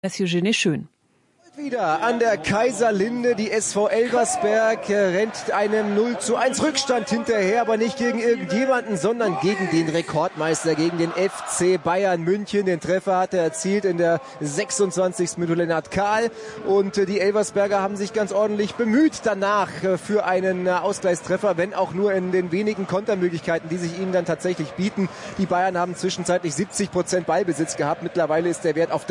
Eugenie Schön. Wieder an der Kaiserlinde, die SV Elversberg rennt einem 0:1 Rückstand hinterher, aber nicht gegen irgendjemanden, sondern gegen den Rekordmeister, gegen den FC Bayern München. Den Treffer hat er erzielt in der 26. Minute Lennart Kahl und die Elversberger haben sich ganz ordentlich bemüht danach für einen Ausgleichstreffer, wenn auch nur in den wenigen Kontermöglichkeiten, die sich ihnen dann tatsächlich bieten. Die Bayern haben zwischenzeitlich 70% Ballbesitz gehabt, mittlerweile ist der Wert auf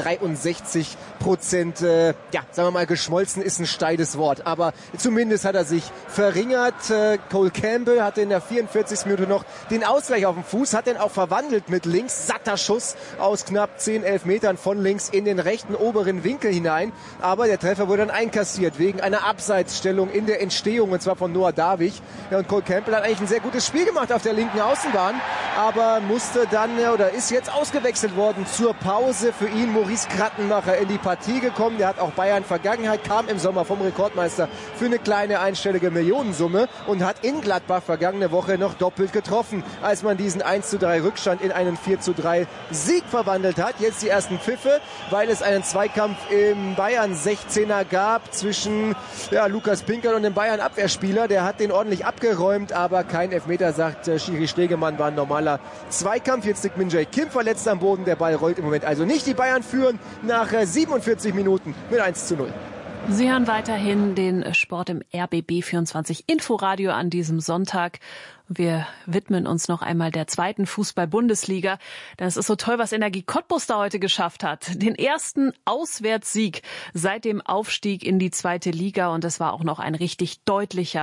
63%, sagen wir mal, geschmolzen ist ein steiles Wort, aber zumindest hat er sich verringert. Cole Campbell hatte in der 44. Minute noch den Ausgleich auf dem Fuß, hat den auch verwandelt mit links, satter Schuss aus knapp 10-11 Metern von links in den rechten oberen Winkel hinein, aber der Treffer wurde dann einkassiert wegen einer Abseitsstellung in der Entstehung, und zwar von Noah Davich. Ja, und Cole Campbell hat eigentlich ein sehr gutes Spiel gemacht auf der linken Außenbahn, aber musste dann oder ist jetzt ausgewechselt worden zur Pause. Für ihn Maurice Krattenmacher in die Partie gekommen, der hat auch Bayern Vergangenheit, kam im Sommer vom Rekordmeister für eine kleine einstellige Millionensumme und hat in Gladbach vergangene Woche noch doppelt getroffen, als man diesen 1:3 Rückstand in einen 4:3 Sieg verwandelt hat. Jetzt die ersten Pfiffe, weil es einen Zweikampf im Bayern 16er gab zwischen Lukas Pinkel und dem Bayern Abwehrspieler. Der hat den ordentlich abgeräumt, aber kein Elfmeter, sagt Schiri Stegemann, war ein normaler Zweikampf. Jetzt liegt Min-Jae Kim verletzt am Boden. Der Ball rollt im Moment also nicht. Die Bayern führen nach 47 Minuten mit 1:0. Sie hören weiterhin den Sport im RBB 24 Inforadio an diesem Sonntag. Wir widmen uns noch einmal der zweiten Fußball-Bundesliga. Denn es ist so toll, was Energie Cottbus da heute geschafft hat. Den ersten Auswärtssieg seit dem Aufstieg in die zweite Liga. Und es war auch noch ein richtig deutlicher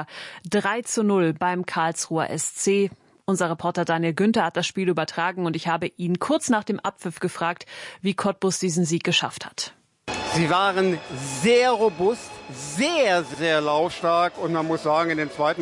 3:0 beim Karlsruher SC. Unser Reporter Daniel Günther hat das Spiel übertragen und ich habe ihn kurz nach dem Abpfiff gefragt, wie Cottbus diesen Sieg geschafft hat. Sie waren sehr robust, sehr, sehr laufstark und man muss sagen, in den zweiten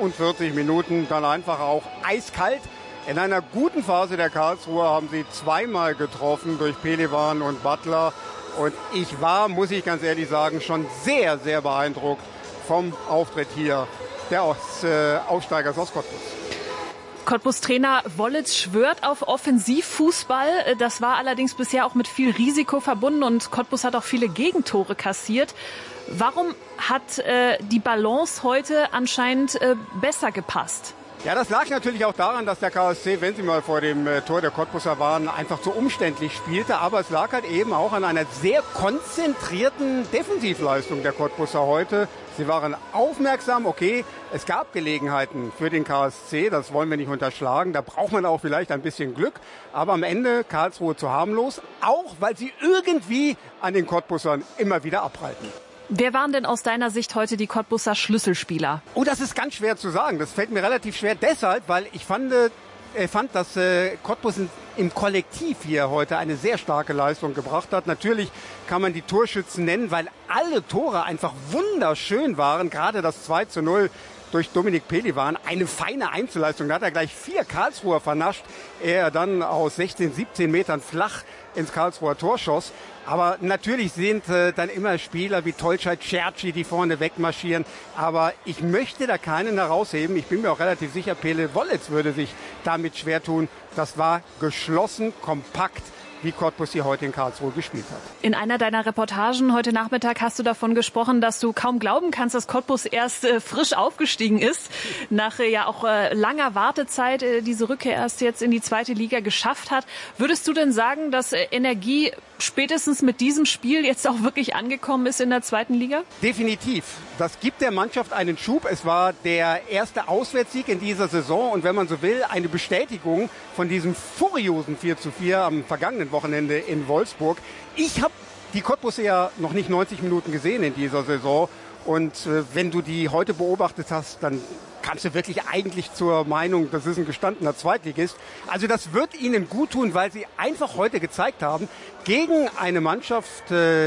45 Minuten dann einfach auch eiskalt. In einer guten Phase der Karlsruher haben sie zweimal getroffen durch Pehlivan und Butler und ich war, muss ich ganz ehrlich sagen, schon sehr, sehr beeindruckt vom Auftritt hier der Aufsteigers aus Cottbus. Cottbus-Trainer Wollitz schwört auf Offensivfußball. Das war allerdings bisher auch mit viel Risiko verbunden und Cottbus hat auch viele Gegentore kassiert. Warum hat die Balance heute anscheinend besser gepasst? Ja, das lag natürlich auch daran, dass der KSC, wenn sie mal vor dem Tor der Cottbuser waren, einfach zu umständlich spielte. Aber es lag halt eben auch an einer sehr konzentrierten Defensivleistung der Cottbuser heute. Sie waren aufmerksam, okay, es gab Gelegenheiten für den KSC, das wollen wir nicht unterschlagen. Da braucht man auch vielleicht ein bisschen Glück. Aber am Ende Karlsruhe zu harmlos, auch weil sie irgendwie an den Cottbusern immer wieder abprallten. Wer waren denn aus deiner Sicht heute die Cottbuser Schlüsselspieler? Oh, das ist ganz schwer zu sagen. Das fällt mir relativ schwer deshalb, weil ich fand, dass Cottbus im Kollektiv hier heute eine sehr starke Leistung gebracht hat. Natürlich kann man die Torschützen nennen, weil alle Tore einfach wunderschön waren. Gerade das 2:0 durch Dominik Pehlivan, eine feine Einzelleistung. Da hat er gleich 4 Karlsruher vernascht. Er dann aus 16, 17 Metern flach ins Karlsruher Tor schoss. Aber natürlich sind dann immer Spieler wie Tolcay Cerci, die vorne wegmarschieren. Aber ich möchte da keinen herausheben. Ich bin mir auch relativ sicher, Pele Wollitz würde sich damit schwer tun. Das war geschlossen, kompakt, wie Cottbus hier heute in Karlsruhe gespielt hat. In einer deiner Reportagen heute Nachmittag hast du davon gesprochen, dass du kaum glauben kannst, dass Cottbus erst frisch aufgestiegen ist. Nach auch langer Wartezeit diese Rückkehr erst jetzt in die zweite Liga geschafft hat. Würdest du denn sagen, dass Energie spätestens mit diesem Spiel jetzt auch wirklich angekommen ist in der zweiten Liga? Definitiv. Das gibt der Mannschaft einen Schub. Es war der erste Auswärtssieg in dieser Saison und wenn man so will, eine Bestätigung von diesem furiosen 4:4 am vergangenen Wochenende in Wolfsburg. Ich habe die Cottbuser ja noch nicht 90 Minuten gesehen in dieser Saison und wenn du die heute beobachtet hast, dann kannst du wirklich eigentlich zur Meinung, das ist ein gestandener Zweitligist. Also das wird ihnen gut tun, weil sie einfach heute gezeigt haben, gegen eine Mannschaft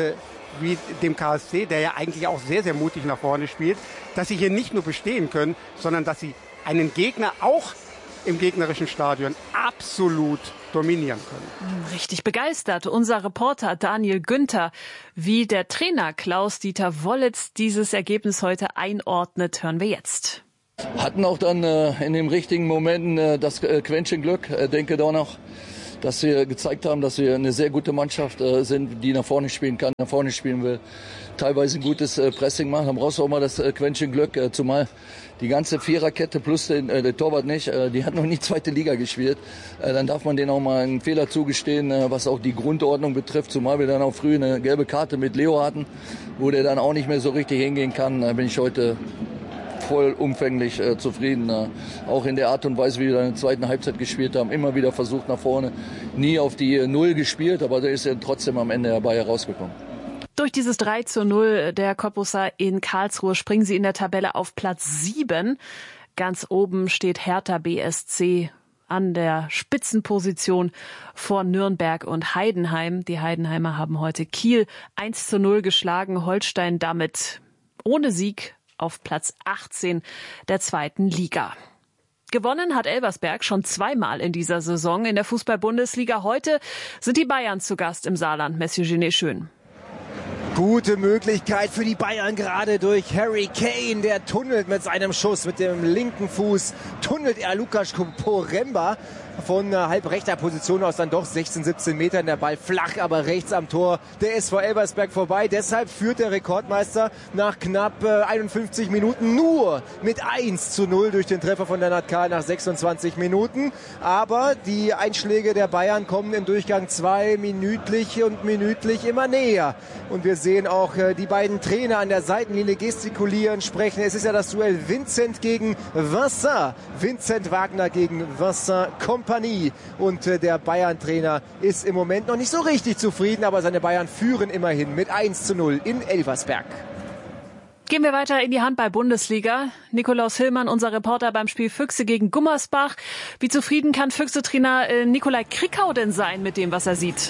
wie dem KSC, der ja eigentlich auch sehr, sehr mutig nach vorne spielt, dass sie hier nicht nur bestehen können, sondern dass sie einen Gegner auch im gegnerischen Stadion absolut dominieren können. Richtig begeistert. Unser Reporter Daniel Günther, wie der Trainer Klaus-Dieter Wollitz dieses Ergebnis heute einordnet, hören wir jetzt. Hatten auch dann in den richtigen Momenten das Quäntchen Glück. Denke doch noch, dass wir gezeigt haben, dass wir eine sehr gute Mannschaft sind, die nach vorne spielen kann, nach vorne spielen will. Teilweise ein gutes Pressing machen, dann brauchst du auch mal das Quäntchen Glück, zumal die ganze Viererkette plus der Torwart nicht, die hat noch nie zweite Liga gespielt. Dann darf man denen auch mal einen Fehler zugestehen, was auch die Grundordnung betrifft, zumal wir dann auch früh eine gelbe Karte mit Leo hatten, wo der dann auch nicht mehr so richtig hingehen kann. Da bin ich heute vollumfänglich zufrieden. Auch in der Art und Weise, wie wir in der zweiten Halbzeit gespielt haben, immer wieder versucht nach vorne, nie auf die Null gespielt, aber da ist er trotzdem am Ende dabei herausgekommen. Durch dieses 3:0 der Cottbusser in Karlsruhe springen sie in der Tabelle auf Platz 7. Ganz oben steht Hertha BSC an der Spitzenposition vor Nürnberg und Heidenheim. Die Heidenheimer haben heute Kiel 1:0 geschlagen, Holstein damit ohne Sieg auf Platz 18 der zweiten Liga. Gewonnen hat Elversberg schon zweimal in dieser Saison in der Fußball-Bundesliga. Heute sind die Bayern zu Gast im Saarland. Monsieur Genet Schön. Gute Möglichkeit für die Bayern, gerade durch Harry Kane. Der tunnelt mit seinem Schuss mit dem linken Fuß. Tunnelt er Lukas Poremba von halb rechter Position aus dann doch 16, 17 Metern. Der Ball flach, aber rechts am Tor der SV Elversberg vorbei. Deshalb führt der Rekordmeister nach knapp 51 Minuten nur mit 1:0 durch den Treffer von Lennart Kahl nach 26 Minuten. Aber die Einschläge der Bayern kommen im Durchgang 2 minütlich immer näher. Und wir sehen auch die beiden Trainer an der Seitenlinie gestikulieren, sprechen. Es ist ja das Duell Vincent gegen Vincent. Vincent Wagner gegen Vincent Kompanie. Und der Bayern-Trainer ist im Moment noch nicht so richtig zufrieden, aber seine Bayern führen immerhin mit 1:0 in Elversberg. Gehen wir weiter in die Handball-Bundesliga. Nikolaus Hillmann, unser Reporter beim Spiel Füchse gegen Gummersbach. Wie zufrieden kann Füchse-Trainer Nikolai Krickau denn sein mit dem, was er sieht?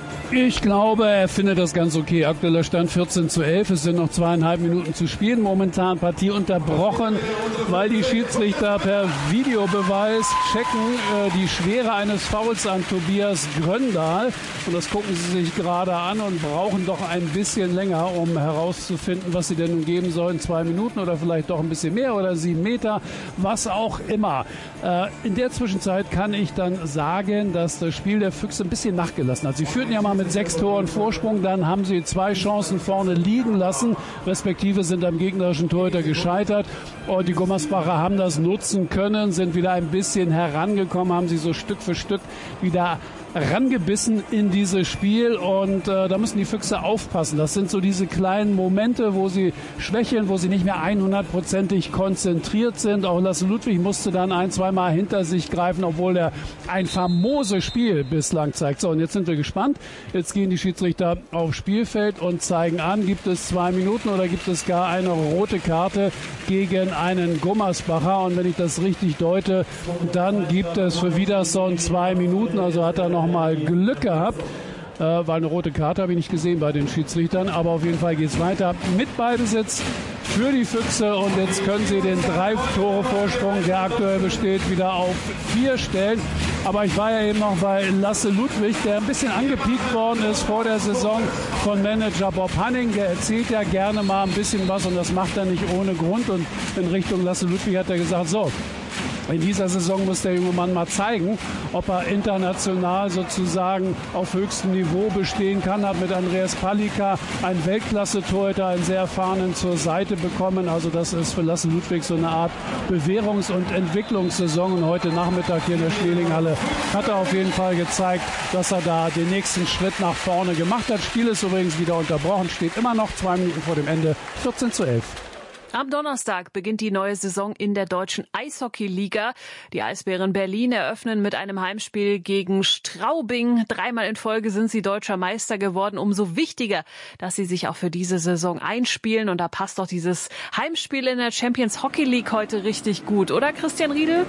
Ich glaube, er findet das ganz okay. Aktueller Stand 14:11. Es sind noch 2,5 Minuten zu spielen. Momentan Partie unterbrochen, weil die Schiedsrichter per Videobeweis checken die Schwere eines Fouls an Tobias Gröndal. Und das gucken sie sich gerade an und brauchen doch ein bisschen länger, um herauszufinden, was sie denn nun geben sollen. 2 Minuten oder vielleicht doch ein bisschen mehr oder 7 Meter, was auch immer. In der Zwischenzeit kann ich dann sagen, dass das Spiel der Füchse ein bisschen nachgelassen hat. Sie führten ja mal mit 6 Toren Vorsprung, dann haben sie 2 Chancen vorne liegen lassen, respektive sind am gegnerischen Torhüter gescheitert. Und die Gummersbacher haben das nutzen können, sind wieder ein bisschen herangekommen, haben sich so Stück für Stück wieder rangebissen in dieses Spiel und da müssen die Füchse aufpassen. Das sind so diese kleinen Momente, wo sie schwächeln, wo sie nicht mehr 100%ig konzentriert sind. Auch Lasse Ludwig musste dann 1-2 Mal hinter sich greifen, obwohl er ein famoses Spiel bislang zeigt. So, und jetzt sind wir gespannt. Jetzt gehen die Schiedsrichter aufs Spielfeld und zeigen an, gibt es 2 Minuten oder gibt es gar eine rote Karte gegen einen Gummersbacher. Und wenn ich das richtig deute, dann gibt es für Wiedersson 2 Minuten. Also hat er noch mal Glück gehabt, weil eine rote Karte habe ich nicht gesehen bei den Schiedsrichtern, aber auf jeden Fall geht es weiter mit Ballbesitz für die Füchse und jetzt können sie den 3-Tore-Vorsprung, der aktuell besteht, wieder auf 4 stellen. Aber ich war ja eben noch bei Lasse Ludwig, der ein bisschen angepiekt worden ist vor der Saison von Manager Bob Hanning. Der erzählt ja gerne mal ein bisschen was und das macht er nicht ohne Grund. Und in Richtung Lasse Ludwig hat er gesagt, so, in dieser Saison muss der junge Mann mal zeigen, ob er international sozusagen auf höchstem Niveau bestehen kann. Hat mit Andreas Palika einen Weltklasse-Torhüter, einen sehr erfahrenen zur Seite bekommen. Also das ist für Lasse Ludwig so eine Art Bewährungs- und Entwicklungssaison. Und heute Nachmittag hier in der Schmelinghalle hat er auf jeden Fall gezeigt, dass er da den nächsten Schritt nach vorne gemacht hat. Spiel ist übrigens wieder unterbrochen, steht immer noch 2 Minuten vor dem Ende, 14:11. Am Donnerstag beginnt die neue Saison in der deutschen Eishockey-Liga. Die Eisbären Berlin eröffnen mit einem Heimspiel gegen Straubing. 3-mal in Folge sind sie deutscher Meister geworden. Umso wichtiger, dass sie sich auch für diese Saison einspielen. Und da passt doch dieses Heimspiel in der Champions Hockey League heute richtig gut, oder Christian Riedel?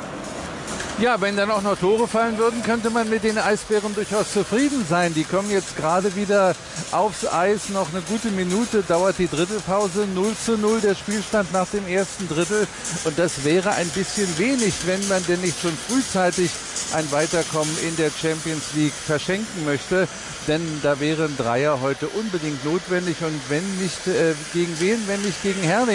Ja, wenn dann auch noch Tore fallen würden, könnte man mit den Eisbären durchaus zufrieden sein. Die kommen jetzt gerade wieder aufs Eis. Noch eine gute Minute dauert die Drittelpause. 0:0 der Spielstand nach dem ersten Drittel. Und das wäre ein bisschen wenig, wenn man denn nicht schon frühzeitig ein Weiterkommen in der Champions League verschenken möchte. Denn da wären Dreier heute unbedingt notwendig. Und wenn nicht gegen wen, wenn nicht gegen Herning.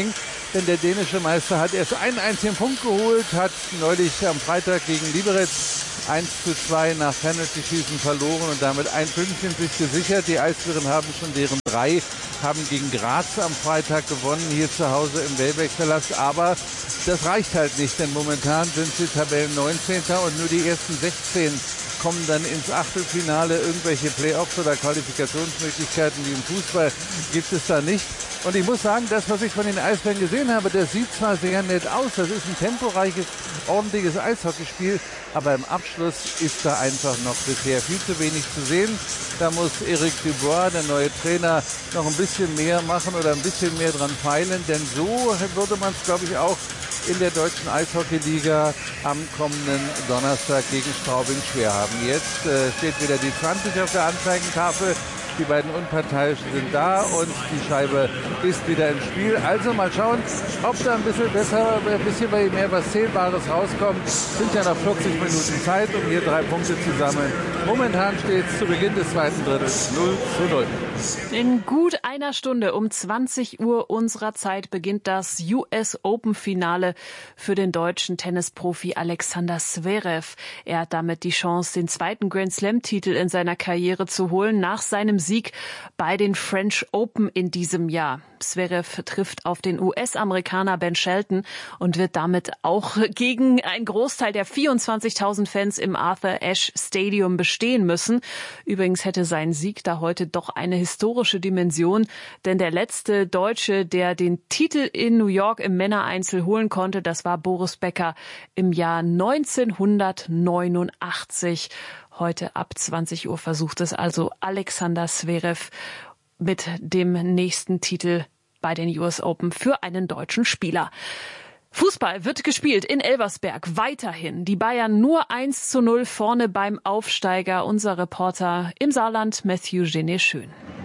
denn der dänische Meister hat erst einen einzigen Punkt geholt, hat neulich am Freitag gegen Liberec 1:2 nach Penalty-Schießen verloren und damit ein Pünktchen sich gesichert. Die Eisbären haben schon deren 3, haben gegen Graz am Freitag gewonnen, hier zu Hause im Wellbeck-Palast. Aber das reicht halt nicht, denn momentan sind sie Tabellen 19. und nur die ersten 16 kommen dann ins Achtelfinale. Irgendwelche Playoffs oder Qualifikationsmöglichkeiten wie im Fußball gibt es da nicht. Und ich muss sagen, das, was ich von den Eisbären gesehen habe, das sieht zwar sehr nett aus, das ist ein temporeiches, ordentliches Eishockeyspiel, aber im Abschluss ist da einfach noch bisher viel zu wenig zu sehen. Da muss Eric Dubois, der neue Trainer, noch ein bisschen mehr machen oder ein bisschen mehr dran feilen, denn so würde man es, glaube ich, auch in der deutschen Eishockeyliga am kommenden Donnerstag gegen Straubing schwer haben. Jetzt steht wieder die 20 auf der Anzeigentafel. Die beiden Unparteiischen sind da und die Scheibe ist wieder im Spiel. Also mal schauen, ob da ein bisschen mehr was Zählbares rauskommt. Sind ja noch 40 Minuten Zeit, um hier 3 Punkte zu sammeln. Momentan steht es zu Beginn des zweiten Drittels 0:0. In gut einer Stunde um 20 Uhr unserer Zeit beginnt das US Open Finale für den deutschen Tennisprofi Alexander Zverev. Er hat damit die Chance, den zweiten Grand Slam Titel in seiner Karriere zu holen, nach seinem Sieg bei den French Open in diesem Jahr. Zverev trifft auf den US-Amerikaner Ben Shelton und wird damit auch gegen einen Großteil der 24.000 Fans im Arthur Ashe Stadium bestehen müssen. Übrigens hätte sein Sieg da heute doch eine historische Dimension, denn der letzte Deutsche, der den Titel in New York im Männereinzel holen konnte, das war Boris Becker im Jahr 1989. Heute ab 20 Uhr versucht es also Alexander Zverev mit dem nächsten Titel bei den US Open für einen deutschen Spieler. Fußball wird gespielt in Elversberg weiterhin. Die Bayern nur 1:0 vorne beim Aufsteiger. Unser Reporter im Saarland, Matthew Genet-Schön.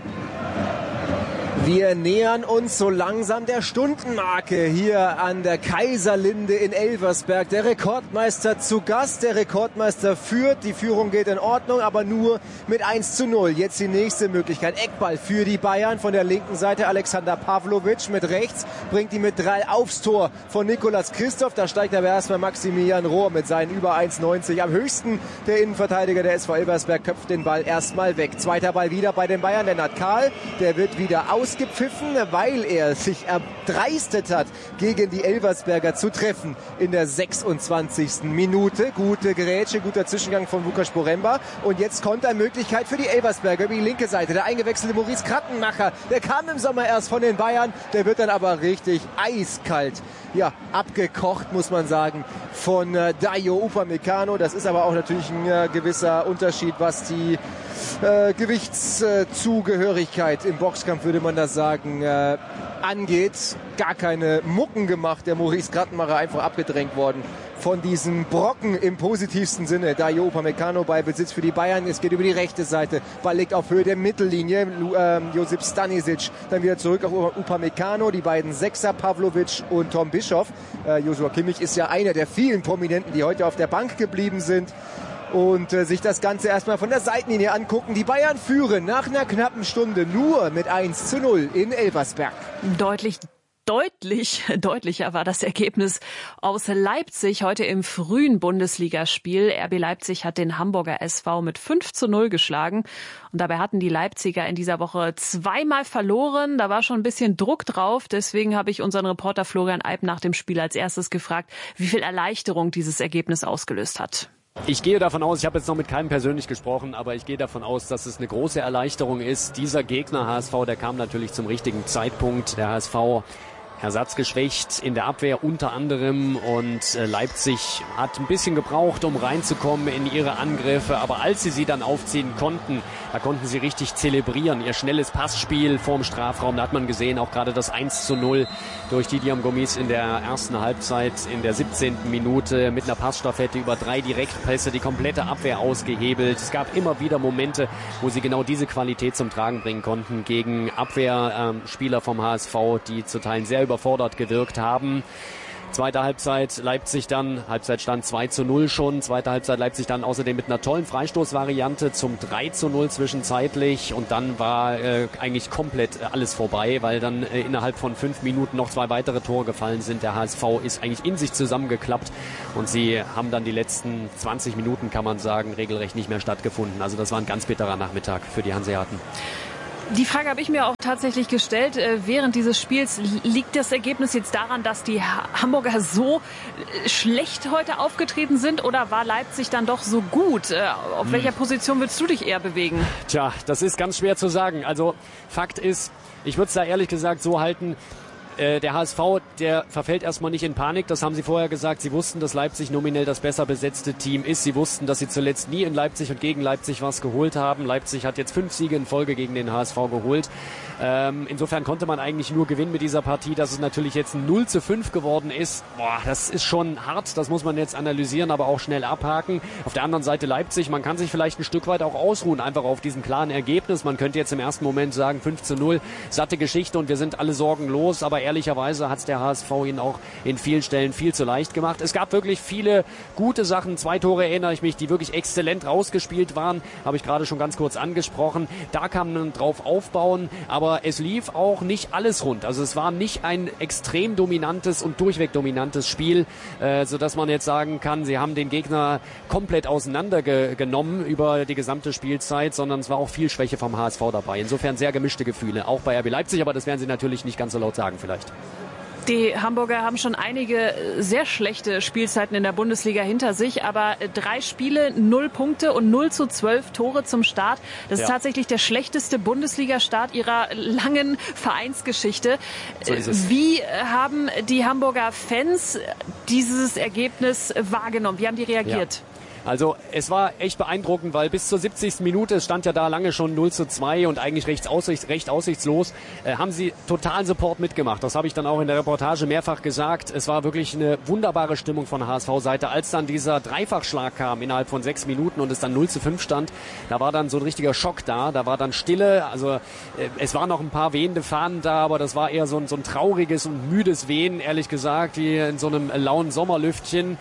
Wir nähern uns so langsam der Stundenmarke hier an der Kaiserlinde in Elversberg. Der Rekordmeister zu Gast, der Rekordmeister führt. Die Führung geht in Ordnung, aber nur mit 1:0. Jetzt die nächste Möglichkeit. Eckball für die Bayern von der linken Seite. Alexander Pavlovic mit rechts, bringt die mit 3 aufs Tor von Nicolas Christoph. Da steigt aber erstmal Maximilian Rohr mit seinen über 1,90. Am höchsten der Innenverteidiger der SV Elversberg köpft den Ball erstmal weg. Zweiter Ball wieder bei den Bayern. Lennart Kahl, der wird wieder ausgepfiffen, weil er sich erdreistet hat, gegen die Elversberger zu treffen in der 26. Minute. Gute Grätsche, guter Zwischengang von Lukas Poremba. Und jetzt Kontermöglichkeit für die Elversberger über die linke Seite. Der eingewechselte Maurice Krattenmacher, der kam im Sommer erst von den Bayern, der wird dann aber richtig eiskalt, ja, abgekocht, muss man sagen, von Dayo Upamecano. Das ist aber auch natürlich ein gewisser Unterschied, was die Gewichtszugehörigkeit im Boxkampf, würde man das sagen, angeht. Gar keine Mucken gemacht, der Maurice Krattenmacher, einfach abgedrängt worden von diesem Brocken im positivsten Sinne. Dayo Upamecano bei Besitz für die Bayern. Es geht über die rechte Seite. Ball liegt auf Höhe der Mittellinie. Josip Stanisic dann wieder zurück auf Upamecano. Die beiden Sechser, Pavlovic und Tom Bischoff. Joshua Kimmich ist ja einer der vielen Prominenten, die heute auf der Bank geblieben sind und sich das Ganze erstmal von der Seitenlinie angucken. Die Bayern führen nach einer knappen Stunde nur mit 1:0 in Elversberg. Deutlicher war das Ergebnis aus Leipzig heute im frühen Bundesligaspiel. RB Leipzig hat den Hamburger SV mit 5:0 geschlagen. Und dabei hatten die Leipziger in dieser Woche 2-mal verloren. Da war schon ein bisschen Druck drauf. Deswegen habe ich unseren Reporter Florian Eib nach dem Spiel als erstes gefragt, wie viel Erleichterung dieses Ergebnis ausgelöst hat. Ich gehe davon aus, ich habe jetzt noch mit keinem persönlich gesprochen, aber ich gehe davon aus, dass es eine große Erleichterung ist. Dieser Gegner HSV, der kam natürlich zum richtigen Zeitpunkt. Der HSV ersatzgeschwächt in der Abwehr unter anderem und Leipzig hat ein bisschen gebraucht, um reinzukommen in ihre Angriffe, aber als sie dann aufziehen konnten, da konnten sie richtig zelebrieren. Ihr schnelles Passspiel vorm Strafraum, da hat man gesehen, auch gerade das 1:0 durch Didier Gomis in der ersten Halbzeit in der 17. Minute mit einer Passstaffette über 3 Direktpässe, die komplette Abwehr ausgehebelt. Es gab immer wieder Momente, wo sie genau diese Qualität zum Tragen bringen konnten gegen Abwehrspieler vom HSV, die zu Teilen sehr überfordert gewirkt haben. Zweite Halbzeit Leipzig dann, Halbzeitstand 2:0 schon. Zweite Halbzeit Leipzig dann außerdem mit einer tollen Freistoßvariante zum 3:0 zwischenzeitlich. Und dann war eigentlich komplett alles vorbei, weil dann innerhalb von 5 Minuten noch 2 weitere Tore gefallen sind. Der HSV ist eigentlich in sich zusammengeklappt und sie haben dann die letzten 20 Minuten, kann man sagen, regelrecht nicht mehr stattgefunden. Also das war ein ganz bitterer Nachmittag für die Hanseaten. Die Frage habe ich mir auch tatsächlich gestellt während dieses Spiels. Liegt das Ergebnis jetzt daran, dass die Hamburger so schlecht heute aufgetreten sind, oder war Leipzig dann doch so gut? Auf welcher Position willst du dich eher bewegen? Tja, das ist ganz schwer zu sagen. Also Fakt ist, ich würde es da ehrlich gesagt so halten, der HSV, der verfällt erstmal nicht in Panik. Das haben sie vorher gesagt. Sie wussten, dass Leipzig nominell das besser besetzte Team ist. Sie wussten, dass sie zuletzt nie in Leipzig und gegen Leipzig was geholt haben. Leipzig hat jetzt 5 Siege in Folge gegen den HSV geholt. Insofern konnte man eigentlich nur gewinnen mit dieser Partie. Dass es natürlich jetzt ein 0:5 geworden ist, das ist schon hart. Das muss man jetzt analysieren, aber auch schnell abhaken. Auf der anderen Seite Leipzig, man kann sich vielleicht ein Stück weit auch ausruhen, einfach auf diesem klaren Ergebnis. Man könnte jetzt im ersten Moment sagen, 5:0, satte Geschichte und wir sind alle sorgenlos. Aber ehrlicherweise hat es der HSV ihnen auch in vielen Stellen viel zu leicht gemacht. Es gab wirklich viele gute Sachen. 2 Tore erinnere ich mich, die wirklich exzellent rausgespielt waren. Habe ich gerade schon ganz kurz angesprochen. Da kann man drauf aufbauen. Aber es lief auch nicht alles rund. Also es war nicht ein extrem dominantes und durchweg dominantes Spiel, sodass man jetzt sagen kann, sie haben den Gegner komplett auseinandergenommen über die gesamte Spielzeit, sondern es war auch viel Schwäche vom HSV dabei. Insofern sehr gemischte Gefühle, auch bei RB Leipzig, aber das werden sie natürlich nicht ganz so laut sagen vielleicht. Die Hamburger haben schon einige sehr schlechte Spielzeiten in der Bundesliga hinter sich, aber 3 Spiele, 0 Punkte und 0:12 Tore zum Start. Das ist tatsächlich der schlechteste Bundesliga-Start ihrer langen Vereinsgeschichte. So ist es. Wie haben die Hamburger Fans dieses Ergebnis wahrgenommen? Wie haben die reagiert? Ja. Also es war echt beeindruckend, weil bis zur 70. Minute, es stand ja da lange schon 0:2 und eigentlich recht aussichtslos, haben sie totalen Support mitgemacht. Das habe ich dann auch in der Reportage mehrfach gesagt. Es war wirklich eine wunderbare Stimmung von HSV-Seite. Als dann dieser Dreifachschlag kam innerhalb von 6 Minuten und es dann 0:5 stand, da war dann so ein richtiger Schock da. Da war dann Stille. Also es waren noch ein paar wehende Fahnen da, aber das war eher so ein trauriges und müdes Wehen, ehrlich gesagt, wie in so einem lauen Sommerlüftchen.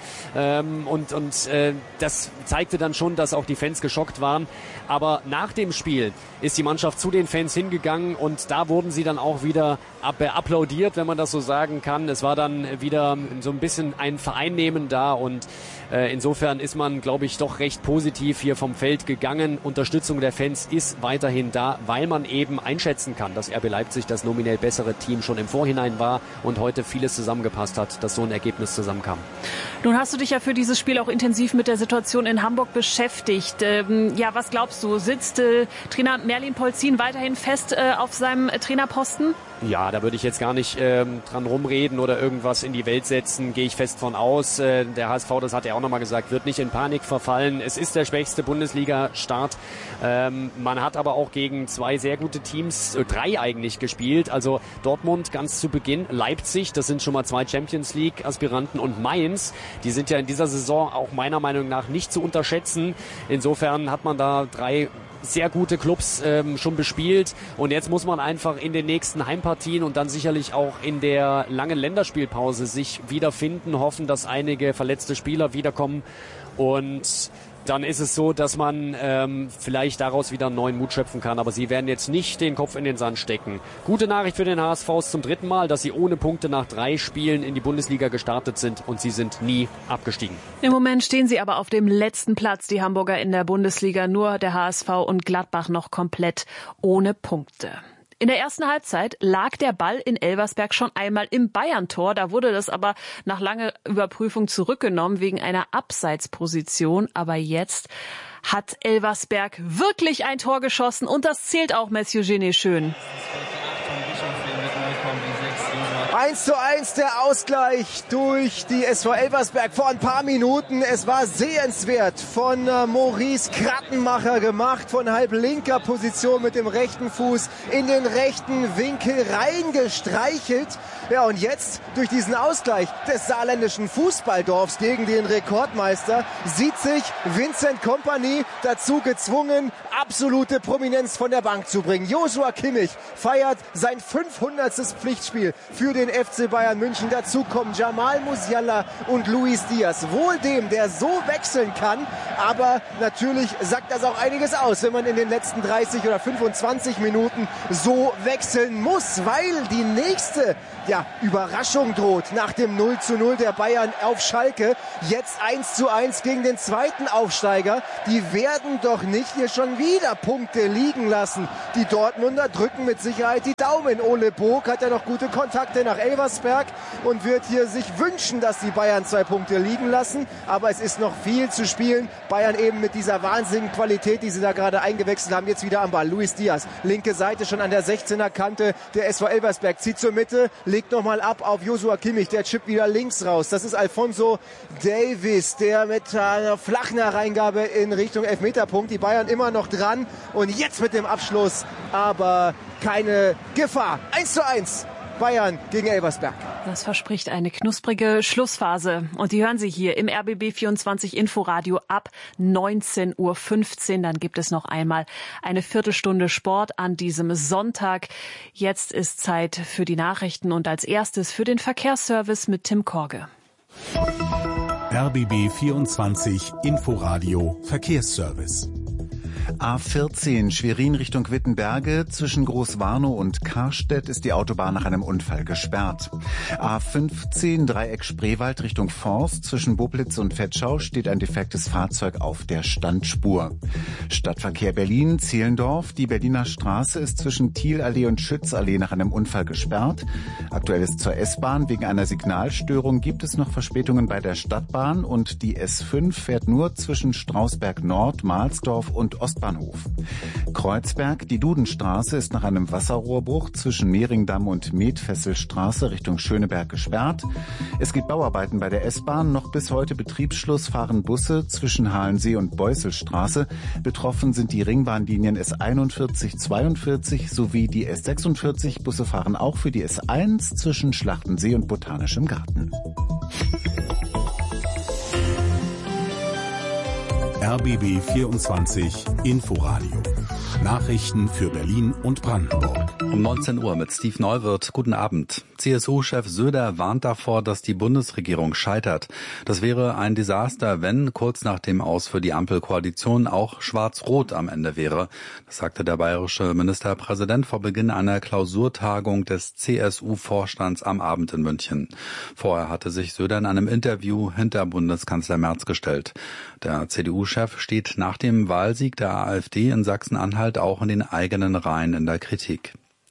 Das zeigte dann schon, dass auch die Fans geschockt waren. Aber nach dem Spiel ist die Mannschaft zu den Fans hingegangen und da wurden sie dann auch wieder applaudiert, wenn man das so sagen kann. Es war dann wieder so ein bisschen ein Vereinnehmen da und insofern ist man, glaube ich, doch recht positiv hier vom Feld gegangen. Unterstützung der Fans ist weiterhin da, weil man eben einschätzen kann, dass RB Leipzig das nominell bessere Team schon im Vorhinein war und heute vieles zusammengepasst hat, dass so ein Ergebnis zusammenkam. Nun hast du dich ja für dieses Spiel auch intensiv mit der Situation in Hamburg beschäftigt. Was glaubst du? Sitzt Trainer Merlin Polzin weiterhin fest auf seinem Trainerposten? Ja, da würde ich jetzt gar nicht dran rumreden oder irgendwas in die Welt setzen, gehe ich fest von aus. Der HSV, das hat er auch nochmal gesagt, wird nicht in Panik verfallen. Es ist der schwächste Bundesliga-Start. Man hat aber auch gegen 2 sehr gute Teams, 3 eigentlich gespielt. Also Dortmund ganz zu Beginn, Leipzig, das sind schon mal 2 Champions-League-Aspiranten und Mainz. Die sind ja in dieser Saison auch meiner Meinung nach nicht zu unterschätzen. Insofern hat man da 3 sehr gute Clubs schon bespielt und jetzt muss man einfach in den nächsten Heimpartien und dann sicherlich auch in der langen Länderspielpause sich wiederfinden, hoffen, dass einige verletzte Spieler wiederkommen und dann ist es so, dass man vielleicht daraus wieder einen neuen Mut schöpfen kann. Aber sie werden jetzt nicht den Kopf in den Sand stecken. Gute Nachricht für den HSV ist zum 3. Mal, dass sie ohne Punkte nach 3 Spielen in die Bundesliga gestartet sind und sie sind nie abgestiegen. Im Moment stehen sie aber auf dem letzten Platz, die Hamburger in der Bundesliga. Nur der HSV und Gladbach noch komplett ohne Punkte. In der ersten Halbzeit lag der Ball in Elversberg schon einmal im Bayern-Tor. Da wurde das aber nach langer Überprüfung zurückgenommen wegen einer Abseitsposition. Aber jetzt hat Elversberg wirklich ein Tor geschossen und das zählt auch Mathieu Genet schön. 1:1 der Ausgleich durch die SV Elversberg vor ein paar Minuten. Es war sehenswert von Maurice Krattenmacher gemacht, von halb linker Position mit dem rechten Fuß in den rechten Winkel reingestreichelt. Ja, und jetzt durch diesen Ausgleich des saarländischen Fußballdorfs gegen den Rekordmeister sieht sich Vincent Kompany dazu gezwungen, absolute Prominenz von der Bank zu bringen. Joshua Kimmich feiert sein 500. Pflichtspiel für den FC Bayern München. Dazu kommen Jamal Musiala und Luis Diaz. Wohl dem, der so wechseln kann, aber natürlich sagt das auch einiges aus, wenn man in den letzten 30 oder 25 Minuten so wechseln muss, weil die nächste Überraschung droht nach dem 0:0 der Bayern auf Schalke. Jetzt 1:1 gegen den zweiten Aufsteiger. Die werden doch nicht hier schon wieder Punkte liegen lassen. Die Dortmunder drücken mit Sicherheit die Daumen. Ole Bog hat ja noch gute Kontakte nach Elversberg und wird hier sich wünschen, dass die Bayern 2 Punkte liegen lassen. Aber es ist noch viel zu spielen. Bayern eben mit dieser wahnsinnigen Qualität, die sie da gerade eingewechselt haben, jetzt wieder am Ball. Luis Diaz, linke Seite schon an der 16er Kante. Der SV Elversberg zieht zur Mitte, legt nochmal ab auf Joshua Kimmich. Der chippt wieder links raus. Das ist Alphonso Davies, der mit einer flachen Hereingabe in Richtung Elfmeterpunkt. Die Bayern immer noch dran. Und jetzt mit dem Abschluss, aber keine Gefahr. 1:1. Bayern gegen Elversberg. Das verspricht eine knusprige Schlussphase. Und die hören Sie hier im RBB 24 Inforadio ab 19:15 Uhr. Dann gibt es noch einmal eine Viertelstunde Sport an diesem Sonntag. Jetzt ist Zeit für die Nachrichten und als erstes für den Verkehrsservice mit Tim Korge. RBB 24 Inforadio Verkehrsservice. A14 Schwerin Richtung Wittenberge. Zwischen Großwarnow und Karstedt ist die Autobahn nach einem Unfall gesperrt. A15 Dreieck Spreewald Richtung Forst. Zwischen Boblitz und Vetschau steht ein defektes Fahrzeug auf der Standspur. Stadtverkehr Berlin, Zehlendorf. Die Berliner Straße ist zwischen Thielallee und Schützallee nach einem Unfall gesperrt. Aktuell ist zur S-Bahn. Wegen einer Signalstörung gibt es noch Verspätungen bei der Stadtbahn und die S5 fährt nur zwischen Strausberg Nord, Mahlsdorf und Ostbahnhof. Kreuzberg, die Dudenstraße ist nach einem Wasserrohrbruch zwischen Mehringdamm und Metfesselstraße Richtung Schöneberg gesperrt. Es gibt Bauarbeiten bei der S-Bahn. Noch bis heute Betriebsschluss fahren Busse zwischen Halensee und Beusselstraße. Betroffen sind die Ringbahnlinien S41, 42 sowie die S46. Busse fahren auch für die S1 zwischen Schlachtensee und Botanischem Garten. RBB 24 Inforadio. Nachrichten für Berlin und Brandenburg. Um 19 Uhr mit Steve Neuwirth. Guten Abend. CSU-Chef Söder warnt davor, dass die Bundesregierung scheitert. Das wäre ein Desaster, wenn kurz nach dem Aus für die Ampelkoalition auch Schwarz-Rot am Ende wäre. Das sagte der bayerische Ministerpräsident vor Beginn einer Klausurtagung des CSU-Vorstands am Abend in München. Vorher hatte sich Söder in einem Interview hinter Bundeskanzler Merz gestellt. Der CDU-Chef steht nach dem Wahlsieg der AfD in Sachsen-Anhalt auch in den eigenen Reihen in der Kritik.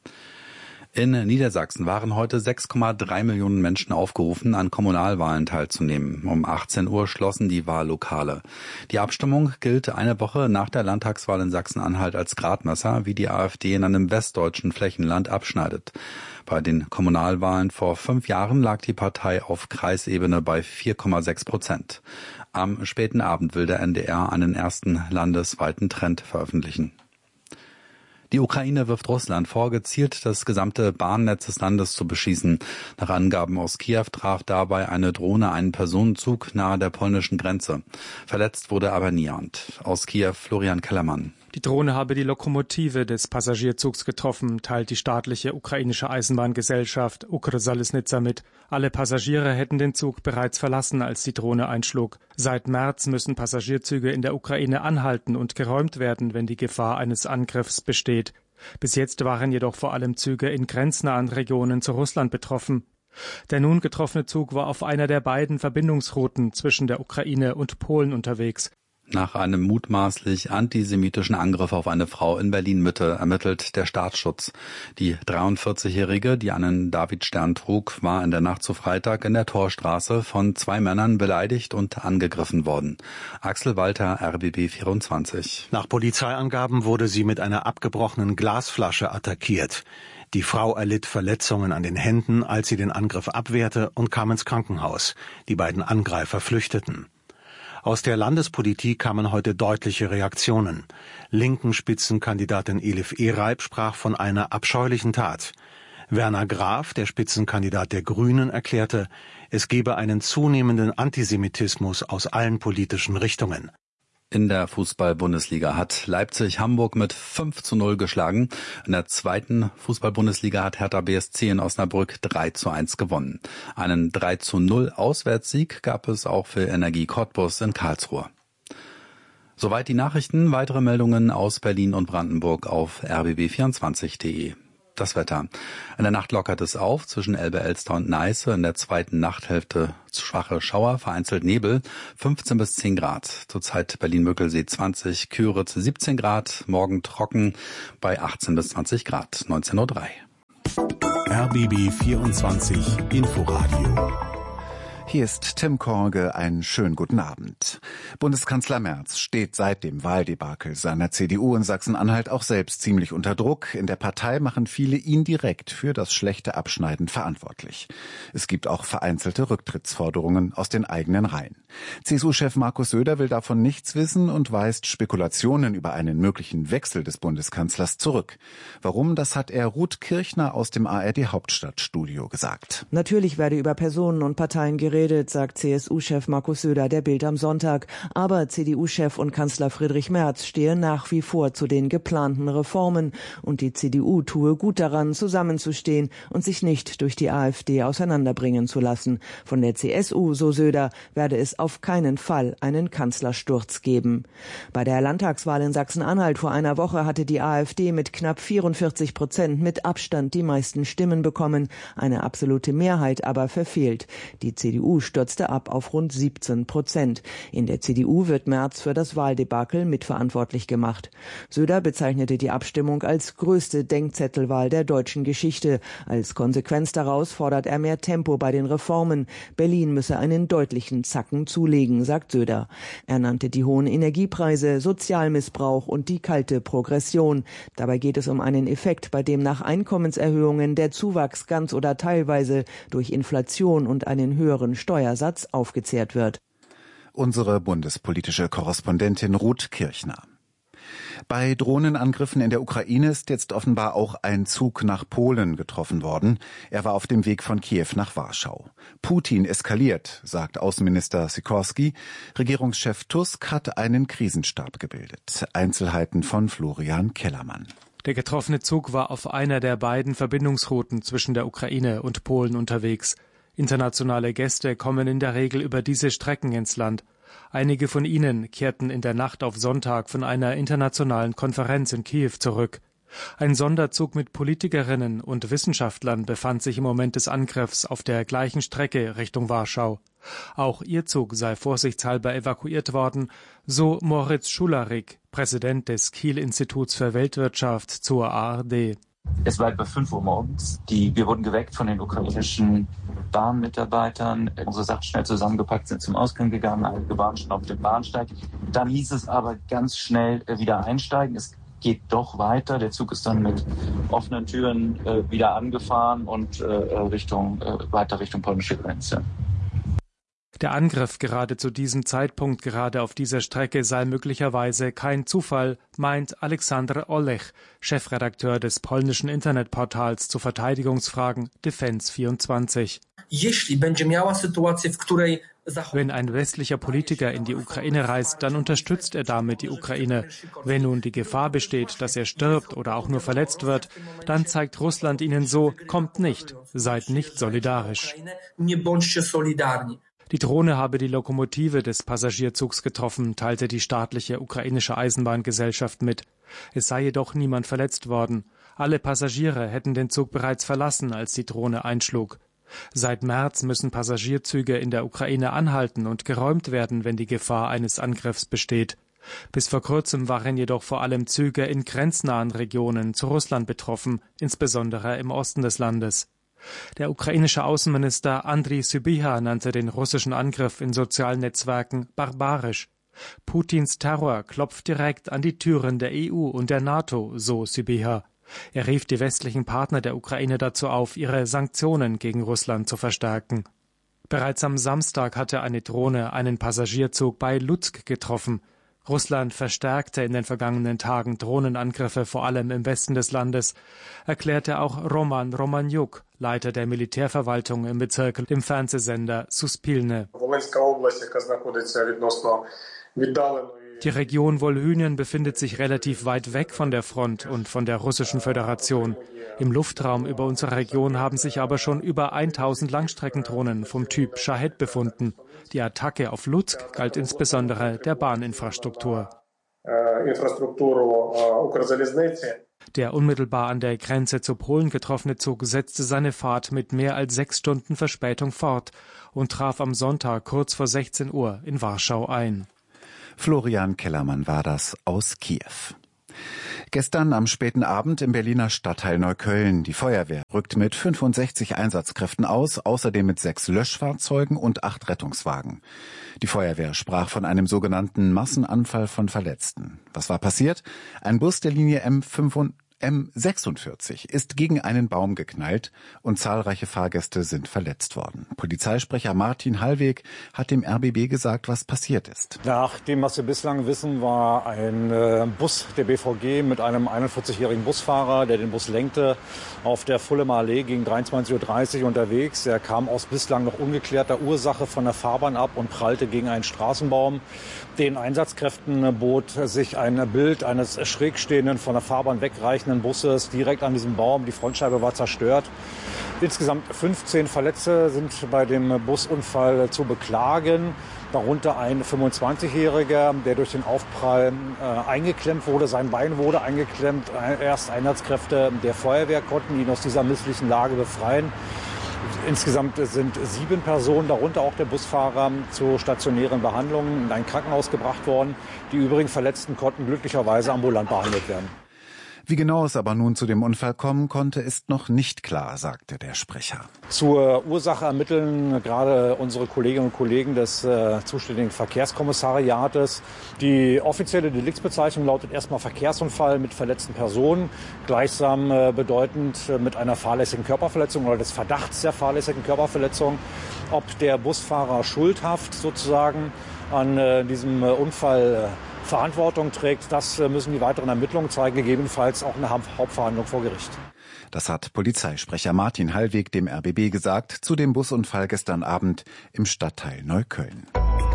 In Niedersachsen waren heute 6,3 Millionen Menschen aufgerufen, an Kommunalwahlen teilzunehmen. Um 18 Uhr schlossen die Wahllokale. Die Abstimmung gilt eine Woche nach der Landtagswahl in Sachsen-Anhalt als Gradmesser, wie die AfD in einem westdeutschen Flächenland abschneidet. Bei den Kommunalwahlen vor 5 Jahren lag die Partei auf Kreisebene bei 4,6%. Am späten Abend will der NDR einen ersten landesweiten Trend veröffentlichen. Die Ukraine wirft Russland vor, gezielt das gesamte Bahnnetz des Landes zu beschießen. Nach Angaben aus Kiew traf dabei eine Drohne einen Personenzug nahe der polnischen Grenze. Verletzt wurde aber niemand. Aus Kiew Florian Kellermann. Die Drohne habe die Lokomotive des Passagierzugs getroffen, teilt die staatliche ukrainische Eisenbahngesellschaft Ukrsalisnitsa mit. Alle Passagiere hätten den Zug bereits verlassen, als die Drohne einschlug. Seit März müssen Passagierzüge in der Ukraine anhalten und geräumt werden, wenn die Gefahr eines Angriffs besteht. Bis jetzt waren jedoch vor allem Züge in grenznahen Regionen zu Russland betroffen. Der nun getroffene Zug war auf einer der beiden Verbindungsrouten zwischen der Ukraine und Polen unterwegs. Nach einem mutmaßlich antisemitischen Angriff auf eine Frau in Berlin-Mitte ermittelt der Staatsschutz. Die 43-Jährige, die einen Davidstern trug, war in der Nacht zu Freitag in der Torstraße von 2 Männern beleidigt und angegriffen worden. Axel Walter, RBB 24. Nach Polizeiangaben wurde sie mit einer abgebrochenen Glasflasche attackiert. Die Frau erlitt Verletzungen an den Händen, als sie den Angriff abwehrte und kam ins Krankenhaus. Die beiden Angreifer flüchteten. Aus der Landespolitik kamen heute deutliche Reaktionen. Linken Spitzenkandidatin Elif Ereib sprach von einer abscheulichen Tat. Werner Graf, der Spitzenkandidat der Grünen, erklärte, es gebe einen zunehmenden Antisemitismus aus allen politischen Richtungen. In der Fußball-Bundesliga hat Leipzig Hamburg mit 5:0 geschlagen. In der zweiten Fußball-Bundesliga hat Hertha BSC in Osnabrück 3:1 gewonnen. Einen 3:0 Auswärtssieg gab es auch für Energie Cottbus in Karlsruhe. Soweit die Nachrichten. Weitere Meldungen aus Berlin und Brandenburg auf rbb24.de. Das Wetter. In der Nacht lockert es auf zwischen Elbe-Elster und Neiße. In der zweiten Nachthälfte schwache Schauer, vereinzelt Nebel, 15 bis 10 Grad. Zurzeit Berlin-Möckelsee 20, Küritz 17 Grad, morgen trocken bei 18 bis 20 Grad, 19:03 Uhr. RBB 24 Inforadio. Hier ist Tim Korge, einen schönen guten Abend. Bundeskanzler Merz steht seit dem Wahldebakel seiner CDU in Sachsen-Anhalt auch selbst ziemlich unter Druck. In der Partei machen viele ihn direkt für das schlechte Abschneiden verantwortlich. Es gibt auch vereinzelte Rücktrittsforderungen aus den eigenen Reihen. CSU-Chef Markus Söder will davon nichts wissen und weist Spekulationen über einen möglichen Wechsel des Bundeskanzlers zurück. Warum, das hat er Ruth Kirchner aus dem ARD-Hauptstadtstudio gesagt. Natürlich werde über Personen und Parteien geredet, sagt CSU-Chef Markus Söder der Bild am Sonntag. Aber CDU-Chef und Kanzler Friedrich Merz stehe nach wie vor zu den geplanten Reformen. Und die CDU tue gut daran, zusammenzustehen und sich nicht durch die AfD auseinanderbringen zu lassen. Von der CSU, so Söder, werde es auf keinen Fall einen Kanzlersturz geben. Bei der Landtagswahl in Sachsen-Anhalt vor einer Woche hatte die AfD mit knapp 44% mit Abstand die meisten Stimmen bekommen. Eine absolute Mehrheit aber verfehlt. Die CDU stürzte ab auf rund 17%. In der CDU wird Merz für das Wahldebakel mitverantwortlich gemacht. Söder bezeichnete die Abstimmung als größte Denkzettelwahl der deutschen Geschichte. Als Konsequenz daraus fordert er mehr Tempo bei den Reformen. Berlin müsse einen deutlichen Zacken zulegen, sagt Söder. Er nannte die hohen Energiepreise, Sozialmissbrauch und die kalte Progression. Dabei geht es um einen Effekt, bei dem nach Einkommenserhöhungen der Zuwachs ganz oder teilweise durch Inflation und einen höheren Steuersatz aufgezehrt wird. Unsere bundespolitische Korrespondentin Ruth Kirchner. Bei Drohnenangriffen in der Ukraine ist jetzt offenbar auch ein Zug nach Polen getroffen worden. Er war auf dem Weg von Kiew nach Warschau. Putin eskaliert, sagt Außenminister Sikorski. Regierungschef Tusk hat einen Krisenstab gebildet. Einzelheiten von Florian Kellermann. Der getroffene Zug war auf einer der beiden Verbindungsrouten zwischen der Ukraine und Polen unterwegs. Internationale Gäste kommen in der Regel über diese Strecken ins Land. Einige von ihnen kehrten in der Nacht auf Sonntag von einer internationalen Konferenz in Kiew zurück. Ein Sonderzug mit Politikerinnen und Wissenschaftlern befand sich im Moment des Angriffs auf der gleichen Strecke Richtung Warschau. Auch ihr Zug sei vorsichtshalber evakuiert worden, so Moritz Schularik, Präsident des Kiel-Instituts für Weltwirtschaft zur ARD. Es war etwa 5 Uhr morgens. Wir wurden geweckt von den ukrainischen Bahnmitarbeitern. Unsere Sachen schnell zusammengepackt, sind zum Ausgang gegangen. Einige waren schon auf dem Bahnsteig. Dann hieß es aber ganz schnell wieder einsteigen. Es geht doch weiter. Der Zug ist dann mit offenen Türen wieder angefahren und weiter Richtung polnische Grenze. Der Angriff gerade zu diesem Zeitpunkt, gerade auf dieser Strecke, sei möglicherweise kein Zufall, meint Aleksander Olech, Chefredakteur des polnischen Internetportals zu Verteidigungsfragen Defense24. Wenn ein westlicher Politiker in die Ukraine reist, dann unterstützt er damit die Ukraine. Wenn nun die Gefahr besteht, dass er stirbt oder auch nur verletzt wird, dann zeigt Russland ihnen so, kommt nicht, seid nicht solidarisch. Die Drohne habe die Lokomotive des Passagierzugs getroffen, teilte die staatliche ukrainische Eisenbahngesellschaft mit. Es sei jedoch niemand verletzt worden. Alle Passagiere hätten den Zug bereits verlassen, als die Drohne einschlug. Seit März müssen Passagierzüge in der Ukraine anhalten und geräumt werden, wenn die Gefahr eines Angriffs besteht. Bis vor kurzem waren jedoch vor allem Züge in grenznahen Regionen zu Russland betroffen, insbesondere im Osten des Landes. Der ukrainische Außenminister Andriy Sybiha nannte den russischen Angriff in sozialen Netzwerken barbarisch. Putins Terror klopft direkt an die Türen der EU und der NATO, so Sybiha. Er rief die westlichen Partner der Ukraine dazu auf, ihre Sanktionen gegen Russland zu verstärken. Bereits am Samstag hatte eine Drohne einen Passagierzug bei Lutsk getroffen. Russland verstärkte in den vergangenen Tagen Drohnenangriffe, vor allem im Westen des Landes, erklärte auch Roman Romaniuk, Leiter der Militärverwaltung im Bezirk, dem Fernsehsender Suspilne. Die Region Wolhynien befindet sich relativ weit weg von der Front und von der Russischen Föderation. Im Luftraum über unsere Region haben sich aber schon über 1000 Langstreckendrohnen vom Typ Shahed befunden. Die Attacke auf Lutsk galt insbesondere der Bahninfrastruktur. Der unmittelbar an der Grenze zu Polen getroffene Zug setzte seine Fahrt mit mehr als 6 Stunden Verspätung fort und traf am Sonntag kurz vor 16 Uhr in Warschau ein. Florian Kellermann war das aus Kiew. Gestern am späten Abend im Berliner Stadtteil Neukölln. Die Feuerwehr rückt mit 65 Einsatzkräften aus, außerdem mit 6 Löschfahrzeugen und 8 Rettungswagen. Die Feuerwehr sprach von einem sogenannten Massenanfall von Verletzten. Was war passiert? Ein Bus der Linie M46 ist gegen einen Baum geknallt und zahlreiche Fahrgäste sind verletzt worden. Polizeisprecher Martin Hallweg hat dem RBB gesagt, was passiert ist. Nach dem, was wir bislang wissen, war ein Bus der BVG mit einem 41-jährigen Busfahrer, der den Bus lenkte, auf der Fullemer Allee gegen 23:30 Uhr unterwegs. Er kam aus bislang noch ungeklärter Ursache von der Fahrbahn ab und prallte gegen einen Straßenbaum. Den Einsatzkräften bot sich ein Bild eines schrägstehenden, von der Fahrbahn wegreichenden Busses direkt an diesem Baum. Die Frontscheibe war zerstört. Insgesamt 15 Verletzte sind bei dem Busunfall zu beklagen. Darunter ein 25-Jähriger, der durch den Aufprall eingeklemmt wurde. Sein Bein wurde eingeklemmt. Erst Einsatzkräfte der Feuerwehr konnten ihn aus dieser misslichen Lage befreien. Insgesamt sind 7 Personen, darunter auch der Busfahrer, zu stationären Behandlungen in ein Krankenhaus gebracht worden. Die übrigen Verletzten konnten glücklicherweise ambulant behandelt werden. Wie genau es aber nun zu dem Unfall kommen konnte, ist noch nicht klar, sagte der Sprecher. Zur Ursache ermitteln gerade unsere Kolleginnen und Kollegen des zuständigen Verkehrskommissariates. Die offizielle Deliktsbezeichnung lautet erstmal Verkehrsunfall mit verletzten Personen, gleichsam bedeutend mit einer fahrlässigen Körperverletzung oder des Verdachts der fahrlässigen Körperverletzung. Ob der Busfahrer schuldhaft sozusagen an diesem Unfall Verantwortung trägt, das müssen die weiteren Ermittlungen zeigen, gegebenenfalls auch eine Hauptverhandlung vor Gericht. Das hat Polizeisprecher Martin Hallweg dem RBB gesagt zu dem Busunfall gestern Abend im Stadtteil Neukölln.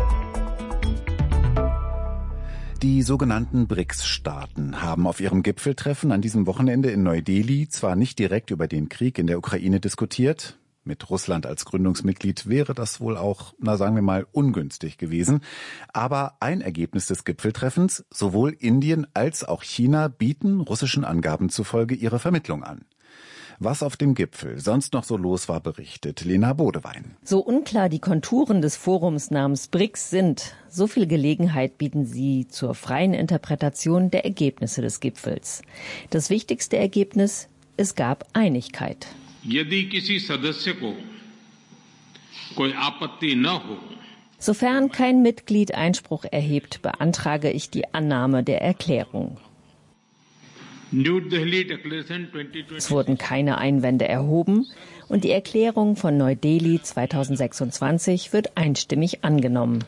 Die sogenannten BRICS-Staaten haben auf ihrem Gipfeltreffen an diesem Wochenende in Neu-Delhi zwar nicht direkt über den Krieg in der Ukraine diskutiert. Mit Russland als Gründungsmitglied wäre das wohl auch, sagen wir mal, ungünstig gewesen. Aber ein Ergebnis des Gipfeltreffens, sowohl Indien als auch China bieten russischen Angaben zufolge ihre Vermittlung an. Was auf dem Gipfel sonst noch so los war, berichtet Lena Bodewein. So unklar die Konturen des Forums namens BRICS sind, so viel Gelegenheit bieten sie zur freien Interpretation der Ergebnisse des Gipfels. Das wichtigste Ergebnis, es gab Einigkeit. Sofern kein Mitglied Einspruch erhebt, beantrage ich die Annahme der Erklärung. Es wurden keine Einwände erhoben und die Erklärung von Neu-Delhi 2026 wird einstimmig angenommen.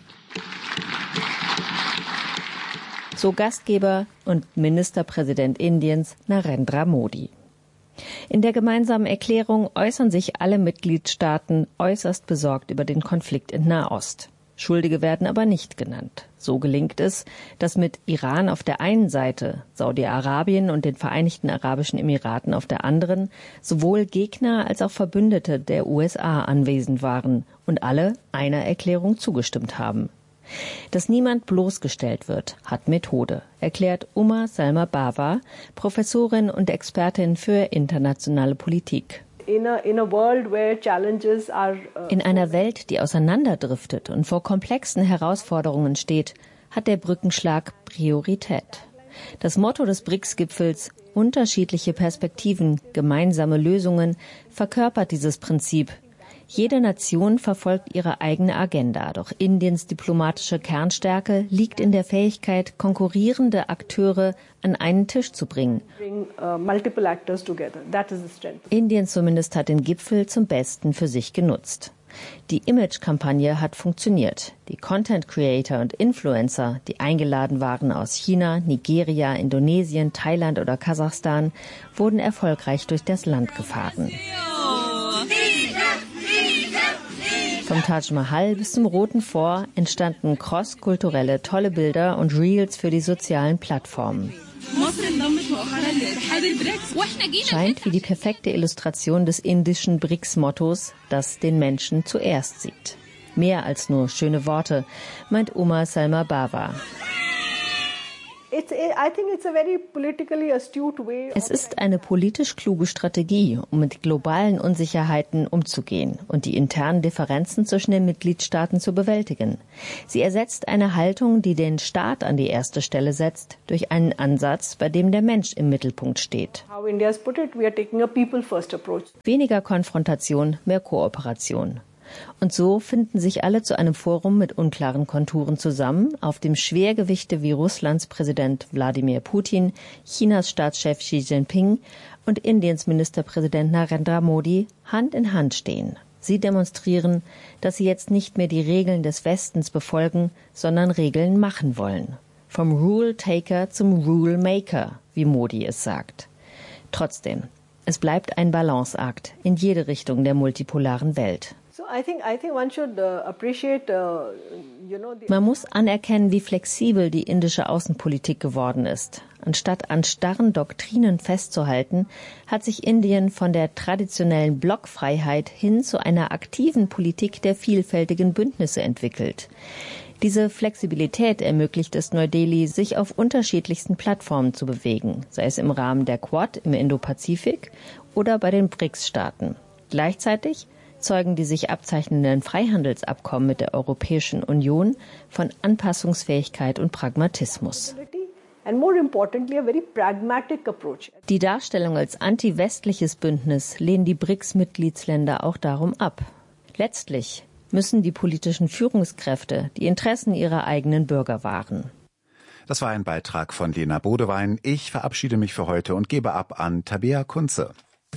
So Gastgeber und Ministerpräsident Indiens Narendra Modi. In der gemeinsamen Erklärung äußern sich alle Mitgliedstaaten äußerst besorgt über den Konflikt in Nahost. Schuldige werden aber nicht genannt. So gelingt es, dass mit Iran auf der einen Seite, Saudi-Arabien und den Vereinigten Arabischen Emiraten auf der anderen, sowohl Gegner als auch Verbündete der USA anwesend waren und alle einer Erklärung zugestimmt haben. Dass niemand bloßgestellt wird, hat Methode, erklärt Uma Salma Bawa, Professorin und Expertin für internationale Politik. In einer Welt, die auseinanderdriftet und vor komplexen Herausforderungen steht, hat der Brückenschlag Priorität. Das Motto des BRICS-Gipfels, unterschiedliche Perspektiven, gemeinsame Lösungen, verkörpert dieses Prinzip. Jede Nation verfolgt ihre eigene Agenda, doch Indiens diplomatische Kernstärke liegt in der Fähigkeit, konkurrierende Akteure an einen Tisch zu bringen. Indien zumindest hat den Gipfel zum Besten für sich genutzt. Die Image-Kampagne hat funktioniert. Die Content-Creator und Influencer, die eingeladen waren aus China, Nigeria, Indonesien, Thailand oder Kasachstan, wurden erfolgreich durch das Land gefahren. Vom Taj Mahal bis zum Roten Fort entstanden crosskulturelle tolle Bilder und Reels für die sozialen Plattformen. Scheint wie die perfekte Illustration des indischen BRICS-Mottos, das den Menschen zuerst sieht. Mehr als nur schöne Worte, meint Uma Salma Bawa. Es ist eine politisch kluge Strategie, um mit globalen Unsicherheiten umzugehen und die internen Differenzen zwischen den Mitgliedstaaten zu bewältigen. Sie ersetzt eine Haltung, die den Staat an die erste Stelle setzt, durch einen Ansatz, bei dem der Mensch im Mittelpunkt steht. Weniger Konfrontation, mehr Kooperation. Und so finden sich alle zu einem Forum mit unklaren Konturen zusammen, auf dem Schwergewichte wie Russlands Präsident Wladimir Putin, Chinas Staatschef Xi Jinping und Indiens Ministerpräsident Narendra Modi Hand in Hand stehen. Sie demonstrieren, dass sie jetzt nicht mehr die Regeln des Westens befolgen, sondern Regeln machen wollen. Vom Rule-Taker zum Rule-Maker, wie Modi es sagt. Trotzdem, es bleibt ein Balanceakt in jede Richtung der multipolaren Welt. Man muss anerkennen, wie flexibel die indische Außenpolitik geworden ist. Anstatt an starren Doktrinen festzuhalten, hat sich Indien von der traditionellen Blockfreiheit hin zu einer aktiven Politik der vielfältigen Bündnisse entwickelt. Diese Flexibilität ermöglicht es Neu-Delhi, sich auf unterschiedlichsten Plattformen zu bewegen, sei es im Rahmen der Quad im Indopazifik oder bei den BRICS-Staaten. Gleichzeitig zeugen die sich abzeichnenden Freihandelsabkommen mit der Europäischen Union von Anpassungsfähigkeit und Pragmatismus. Die Darstellung als anti-westliches Bündnis lehnen die BRICS-Mitgliedsländer auch darum ab. Letztlich müssen die politischen Führungskräfte die Interessen ihrer eigenen Bürger wahren. Das war ein Beitrag von Lena Bodewein. Ich verabschiede mich für heute und gebe ab an Tabea Kunze.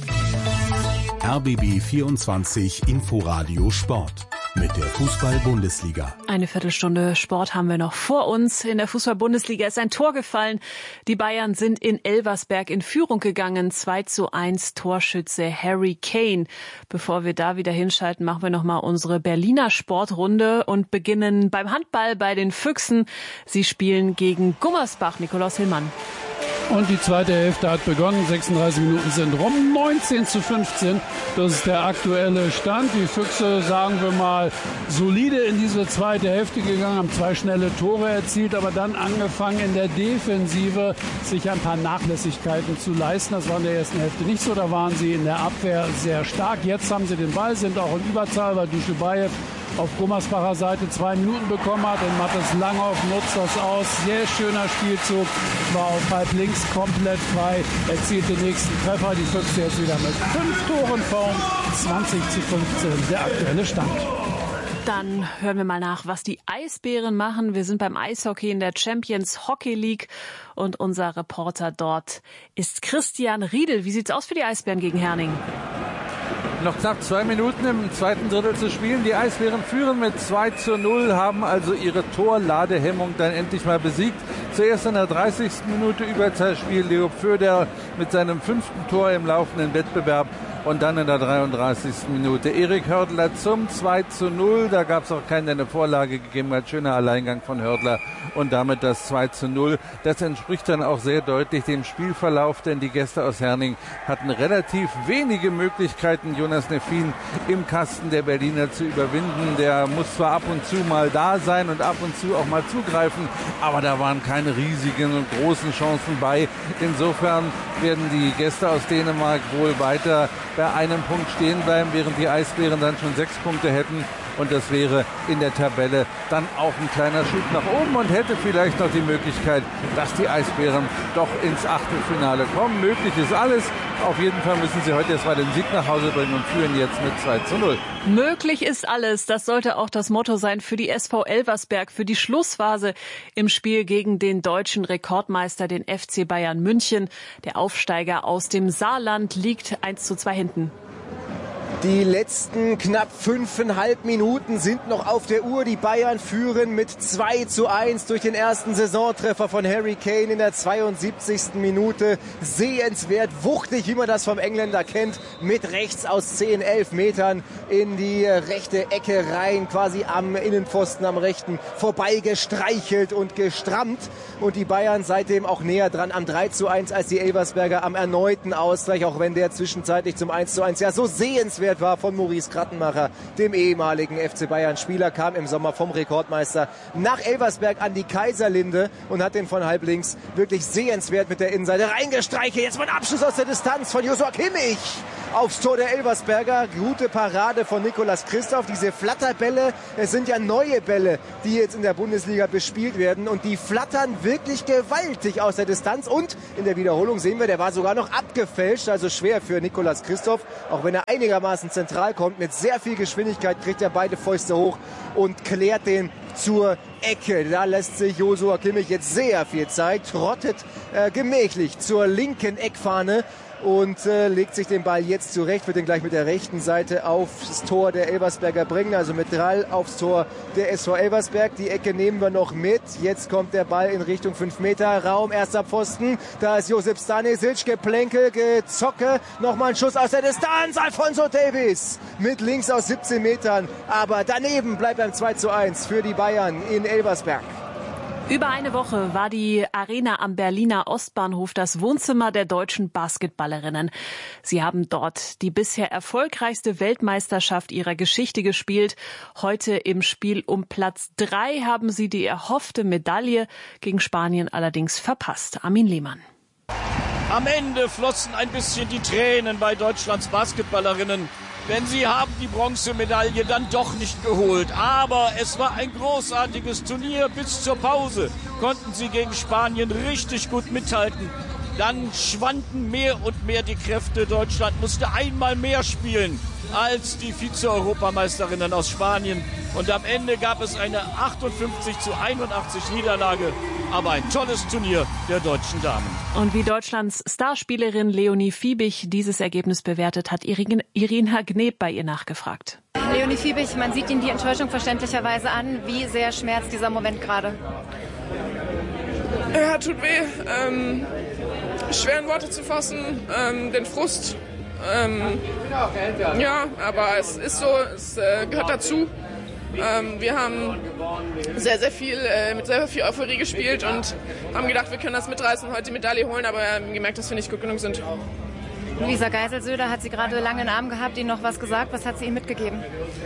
RBB 24 Inforadio Sport mit der Fußball-Bundesliga. Eine Viertelstunde Sport haben wir noch vor uns. In der Fußball-Bundesliga ist ein Tor gefallen. Die Bayern sind in Elversberg in Führung gegangen. 2:1 Torschütze Harry Kane. Bevor wir da wieder hinschalten, machen wir nochmal unsere Berliner Sportrunde und beginnen beim Handball bei den Füchsen. Sie spielen gegen Gummersbach. Nikolaus Hillmann. Und die zweite Hälfte hat begonnen. 36 Minuten sind rum. 19:15. Das ist der aktuelle Stand. Die Füchse, sagen wir mal, solide in diese zweite Hälfte gegangen, haben 2 schnelle Tore erzielt, aber dann angefangen in der Defensive sich ein paar Nachlässigkeiten zu leisten. Das war in der ersten Hälfte nicht so. Da waren sie in der Abwehr sehr stark. Jetzt haben sie den Ball, sind auch in Überzahl, weil Duschebaev auf Gummersbacher Seite 2 Minuten bekommen hat und Mathis Langhoff nutzt das aus. Sehr schöner Spielzug, war auf halb links komplett frei, erzielt den nächsten Treffer. Die Füchse jetzt wieder mit 5 Toren vorn, 20:15 der aktuelle Stand. Dann hören wir mal nach, was die Eisbären machen. Wir sind beim Eishockey in der Champions Hockey League und unser Reporter dort ist Christian Riedel. Wie sieht's aus für die Eisbären gegen Herning? Noch knapp 2 Minuten im zweiten Drittel zu spielen. Die Eisbären führen mit 2:0, haben also ihre Torladehemmung dann endlich mal besiegt. Zuerst in der 30. Minute Überzahlspiel Leo Pföder mit seinem 5. Tor im laufenden Wettbewerb. Und dann in der 33. Minute Erik Hördler zum 2:0. Da gab es auch keinen, der eine Vorlage gegeben hat. Schöner Alleingang von Hördler und damit das 2:0. Das entspricht dann auch sehr deutlich dem Spielverlauf, denn die Gäste aus Herning hatten relativ wenige Möglichkeiten, Jonas Neffin im Kasten der Berliner zu überwinden. Der muss zwar ab und zu mal da sein und ab und zu auch mal zugreifen, aber da waren keine riesigen und großen Chancen bei. Insofern werden die Gäste aus Dänemark wohl weiter bei einem Punkt stehen bleiben, während die Eisbären dann schon 6 Punkte hätten. Und das wäre in der Tabelle dann auch ein kleiner Schub nach oben und hätte vielleicht noch die Möglichkeit, dass die Eisbären doch ins Achtelfinale kommen. Möglich ist alles. Auf jeden Fall müssen sie heute erstmal den Sieg nach Hause bringen und führen jetzt mit 2:0. Möglich ist alles. Das sollte auch das Motto sein für die SV Elversberg, für die Schlussphase im Spiel gegen den deutschen Rekordmeister, den FC Bayern München. Der Aufsteiger aus dem Saarland liegt 1:2 hinten. Die letzten knapp 5,5 Minuten sind noch auf der Uhr. Die Bayern führen mit 2:1 durch den ersten Saisontreffer von Harry Kane in der 72. Minute. Sehenswert, wuchtig, wie man das vom Engländer kennt, mit rechts aus 10, 11 Metern in die rechte Ecke rein, quasi am Innenpfosten, am rechten, vorbei gestreichelt und gestrammt. Und die Bayern seitdem auch näher dran am 3:1 als die Elversberger am erneuten Ausgleich, auch wenn der zwischenzeitlich zum 1:1 ja so sehenswert war von Maurice Krattenmacher, dem ehemaligen FC Bayern-Spieler, kam im Sommer vom Rekordmeister nach Elversberg an die Kaiserlinde und hat den von halblinks wirklich sehenswert mit der Innenseite reingestreichelt. Jetzt mal ein Abschluss aus der Distanz von Joshua Kimmich aufs Tor der Elversberger. Gute Parade von Nicolas Christoph. Diese Flatterbälle, es sind ja neue Bälle, die jetzt in der Bundesliga bespielt werden und die flattern wirklich gewaltig aus der Distanz. Und in der Wiederholung sehen wir, der war sogar noch abgefälscht, also schwer für Nicolas Christoph, auch wenn er einigermaßen zentral kommt. Mit sehr viel Geschwindigkeit kriegt er beide Fäuste hoch und klärt den zur Ecke. Da lässt sich Joshua Kimmich jetzt sehr viel Zeit, trottet gemächlich zur linken Eckfahne und legt sich den Ball jetzt zurecht, wird den gleich mit der rechten Seite aufs Tor der Elversberger bringen, also mit Drall aufs Tor der SV Elversberg. Die Ecke nehmen wir noch mit. Jetzt kommt der Ball in Richtung 5 Meter Raum, erster Pfosten. Da ist Josip Stanisic, Geplänkel, Gezocke, nochmal ein Schuss aus der Distanz. Alphonso Davies mit links aus 17 Metern, aber daneben bleibt beim 2:1 für die Bayern in Elversberg. Über eine Woche war die Arena am Berliner Ostbahnhof das Wohnzimmer der deutschen Basketballerinnen. Sie haben dort die bisher erfolgreichste Weltmeisterschaft ihrer Geschichte gespielt. Heute im Spiel um Platz 3 haben sie die erhoffte Medaille gegen Spanien allerdings verpasst. Armin Lehmann. Am Ende flossen ein bisschen die Tränen bei Deutschlands Basketballerinnen. Denn sie haben die Bronzemedaille dann doch nicht geholt. Aber es war ein großartiges Turnier. Bis zur Pause konnten sie gegen Spanien richtig gut mithalten. Dann schwanden mehr und mehr die Kräfte. Deutschland musste einmal mehr spielen als die Vize-Europameisterinnen aus Spanien. Und am Ende gab es eine 58:81 Niederlage. Aber ein tolles Turnier der deutschen Damen. Und wie Deutschlands Starspielerin Leonie Fiebig dieses Ergebnis bewertet, hat Irina Gneb bei ihr nachgefragt. Leonie Fiebig, man sieht Ihnen die Enttäuschung verständlicherweise an. Wie sehr schmerzt dieser Moment gerade? Ja, tut weh. Schwer in Worte zu fassen, den Frust. Ja, aber es ist so, es gehört dazu. Wir haben sehr viel mit sehr viel Euphorie gespielt und haben gedacht, wir können das mitreißen und heute die Medaille holen, aber wir haben gemerkt, dass wir nicht gut genug sind. Luisa Geisel-Söder hat Sie gerade lange in den Arm gehabt, Ihnen noch was gesagt. Was hat sie Ihnen mitgegeben?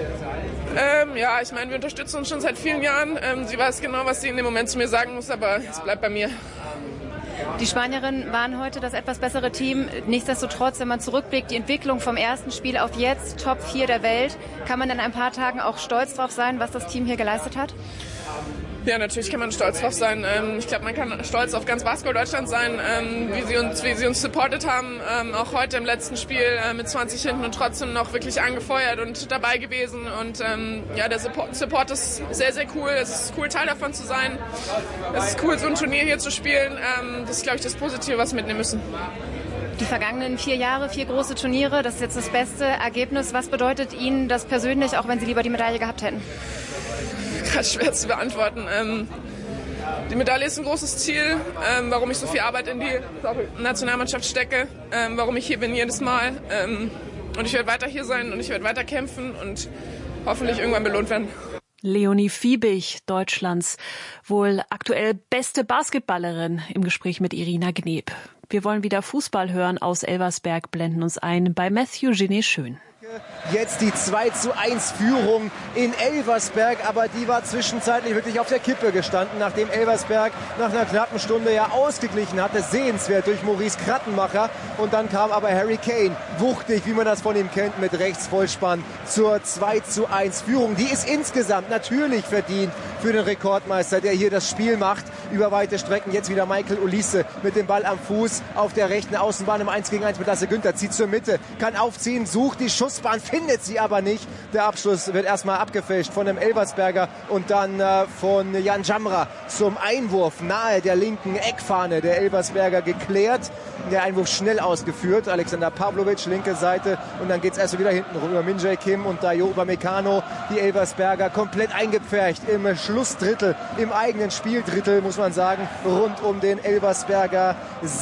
Ja, ich meine, wir unterstützen uns schon seit vielen Jahren. Sie weiß genau, was sie in dem Moment zu mir sagen muss, aber es bleibt bei mir. Die Spanierinnen waren heute das etwas bessere Team. Nichtsdestotrotz, wenn man zurückblickt, die Entwicklung vom ersten Spiel auf jetzt, Top 4 der Welt, kann man in ein paar Tagen auch stolz drauf sein, was das Team hier geleistet hat? Ja, natürlich kann man stolz drauf sein. Ich glaube, man kann stolz auf ganz Basketball-Deutschland sein, wie sie uns supportet haben. Auch heute im letzten Spiel mit 20 hinten und trotzdem noch wirklich angefeuert und dabei gewesen. Und ja, der Support ist sehr, sehr cool. Es ist cool, Teil davon zu sein. Es ist cool, so ein Turnier hier zu spielen. Das ist, glaube ich, das Positive, was wir mitnehmen müssen. Die vergangenen 4 Jahre, 4 große Turniere, das ist jetzt das beste Ergebnis. Was bedeutet Ihnen das persönlich, auch wenn Sie lieber die Medaille gehabt hätten? Gerade schwer zu beantworten. Die Medaille ist ein großes Ziel, warum ich so viel Arbeit in die Nationalmannschaft stecke, warum ich hier bin jedes Mal. Und ich werde weiter hier sein und ich werde weiter kämpfen und hoffentlich irgendwann belohnt werden. Leonie Fiebig, Deutschlands wohl aktuell beste Basketballerin, im Gespräch mit Irina Gneb. Wir wollen wieder Fußball hören aus Elversberg, blenden uns ein bei Matthew Genet-Schön. Jetzt die 2:1 Führung in Elversberg, aber die war zwischenzeitlich wirklich auf der Kippe gestanden, nachdem Elversberg nach einer knappen Stunde ja ausgeglichen hatte, sehenswert durch Maurice Krattenmacher. Und dann kam aber Harry Kane, wuchtig, wie man das von ihm kennt, mit Rechtsvollspann zur 2:1 Führung. Die ist insgesamt natürlich verdient für den Rekordmeister, der hier das Spiel macht über weite Strecken. Jetzt wieder Michael Olise mit dem Ball am Fuß auf der rechten Außenbahn im 1-gegen-1 mit Lasse Günther, zieht zur Mitte, kann aufziehen, sucht die Schussbahn, findet sie aber nicht. Der Abschluss wird erstmal abgefälscht von dem Elversberger und dann von Jan Jamra zum Einwurf nahe der linken Eckfahne der Elversberger geklärt. Der Einwurf schnell ausgeführt. Alexander Pavlovic, linke Seite. Und dann geht es erst wieder hinten rüber. Min-Jae Kim und Dayo Upamecano. Die Elversberger komplett eingepfercht im Schlussdrittel, im eigenen Spieldrittel, muss man sagen, rund um den Elversberger